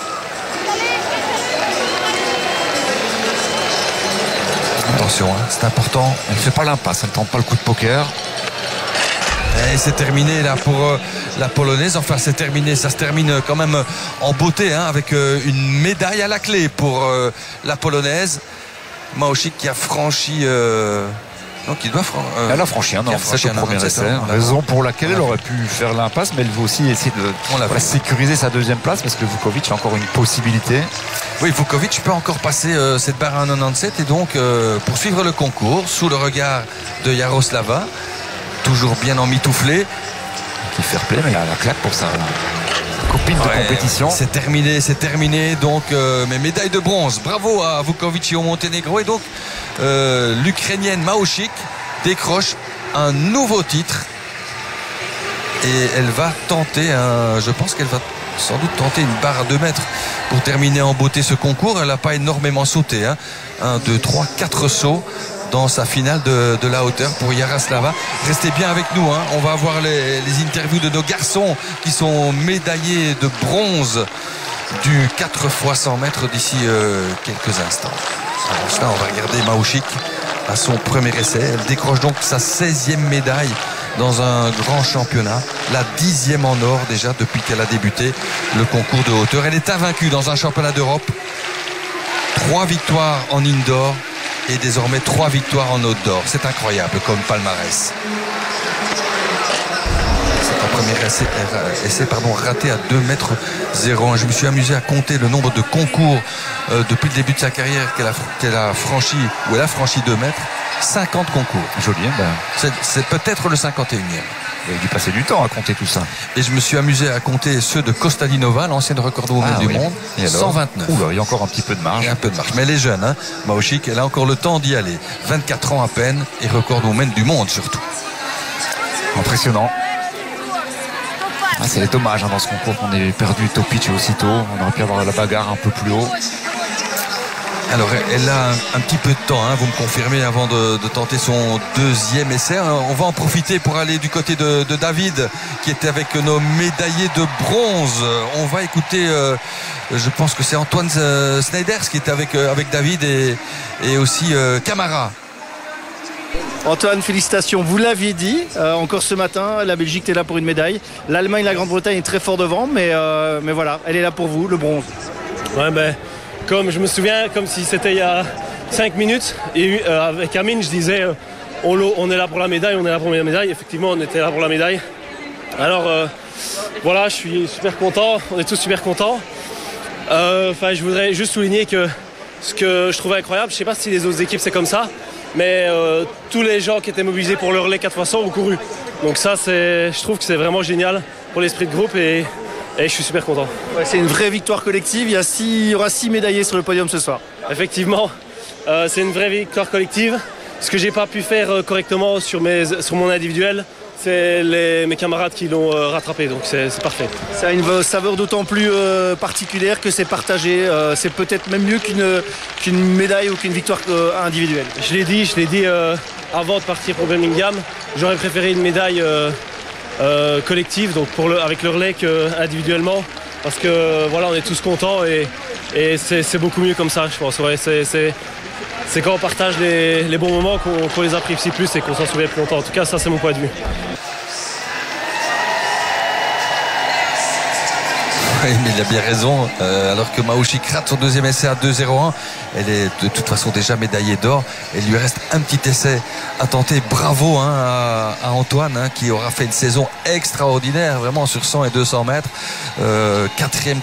Attention, hein, c'est important. Elle ne fait pas l'impasse, elle ne tente pas le coup de poker. Et c'est terminé là pour euh, la Polonaise. Enfin, c'est terminé. Ça se termine quand même en beauté, hein, avec euh, une médaille à la clé pour euh, la Polonaise. Maochik qui a franchi. Euh... Donc il doit fran... euh... Elle a franchi un an. C'est le premier essai. Raison pour laquelle elle aurait pu faire l'impasse, mais elle veut aussi essayer de voilà, sécuriser sa deuxième place parce que Vukovic a encore une possibilité. Oui, Vukovic peut encore passer euh, cette barre à un quatre-vingt-dix-sept et donc euh, poursuivre le concours sous le regard de Jaroslava, toujours bien emmitouflé. Qui fair play, mais là, la claque pour sa copine ouais, de compétition. C'est terminé, c'est terminé. Donc, euh, mes médailles de bronze. Bravo à Vukovic et au Monténégro. Et donc, euh, l'Ukrainienne Maochik décroche un nouveau titre. Et elle va tenter, un, je pense qu'elle va sans doute tenter une barre à deux mètres pour terminer en beauté ce concours. Elle n'a pas énormément sauté. Hein. un, deux, trois, quatre sauts dans sa finale de, de la hauteur pour Jaroslava. Restez bien avec nous, hein. On va avoir les, les interviews de nos garçons qui sont médaillés de bronze du quatre fois cent mètres d'ici euh, quelques instants. Alors ça, on va regarder Maochik à son premier essai. Elle décroche donc sa seizième médaille dans un grand championnat, la dixième en or déjà depuis qu'elle a débuté le concours de hauteur. Elle est invaincue dans un championnat d'Europe. Trois victoires en indoor et désormais trois victoires en outdoor. C'est incroyable comme palmarès. C'est un premier essai, essai pardon, raté à deux mètres zéro un. Je me suis amusé à compter le nombre de concours euh, depuis le début de sa carrière qu'elle a, qu'elle a franchi, où elle a franchi deux mètres. cinquante concours. Joli, hein, ben. C'est, c'est peut-être le cinquante et unième. Il a dû passer du temps à compter tout ça. Et je me suis amusé à compter ceux de Kostadinova, l'ancienne recordwoman ah, du oui. monde. Et alors, cent vingt-neuf. Oula, il y a encore un petit peu de marge. Il y a un peu de marge. Mais elle est jeune, hein. Maochik, elle a encore le temps d'y aller. vingt-quatre ans à peine et recordwoman du monde surtout. Impressionnant. Ah, c'est dommage hein, dans ce concours qu'on ait perdu Topic aussitôt. On aurait pu avoir la bagarre un peu plus haut. Alors elle a un, un petit peu de temps, hein, vous me confirmez, avant de, de tenter son deuxième essai. On va en profiter pour aller du côté de, de David qui était avec nos médaillés de bronze. On va écouter, euh, je pense que c'est Antoine euh, Sneijdersz qui était avec, euh, avec David et, et aussi euh, Camara. Antoine, félicitations. Vous l'aviez dit euh, encore ce matin, la Belgique est là pour une médaille. L'Allemagne, la Grande-Bretagne est très fort devant, mais, euh, mais voilà, elle est là pour vous, le bronze. Ouais, ben... Comme je me souviens, comme si c'était il y a cinq minutes, et euh, avec Amine, je disais, euh, on, on est là pour la médaille, on est là pour la médaille. Effectivement, on était là pour la médaille. Alors, euh, voilà, je suis super content, on est tous super contents. Euh, je voudrais juste souligner que ce que je trouvais incroyable, je ne sais pas si les autres équipes c'est comme ça, mais euh, tous les gens qui étaient mobilisés pour le relais quatre fois cent ont couru. Donc ça, c'est, je trouve que c'est vraiment génial pour l'esprit de groupe et Et je suis super content. Ouais, c'est une vraie victoire collective. Il y, a six, il y aura six médaillés sur le podium ce soir. Effectivement, euh, c'est une vraie victoire collective. Ce que j'ai pas pu faire euh, correctement sur, mes, sur mon individuel, c'est les, mes camarades qui l'ont euh, rattrapé. Donc c'est, c'est parfait. Ça a une saveur d'autant plus euh, particulière que c'est partagé. Euh, c'est peut-être même mieux qu'une, qu'une médaille ou qu'une victoire euh, individuelle. Je l'ai dit, je l'ai dit euh, avant de partir pour Birmingham. J'aurais préféré une médaille. Euh, Euh, collective, donc pour le, avec le relais que, individuellement. parce que voilà, on est tous contents et, et c'est, c'est beaucoup mieux comme ça, je pense. Ouais, c'est, c'est, c'est quand on partage les, les bons moments qu'on, qu'on les apprécie plus et qu'on s'en souvient plus longtemps. En tout cas, ça, c'est mon point de vue. Oui, mais il a bien raison. Euh, alors que Maouchi rate son deuxième essai à deux zéro un, elle est de toute façon déjà médaillée d'or. Il lui reste un petit essai à tenter. Bravo hein, à, à Antoine hein, qui aura fait une saison extraordinaire, vraiment sur cent et deux cents mètres. Euh, quatrième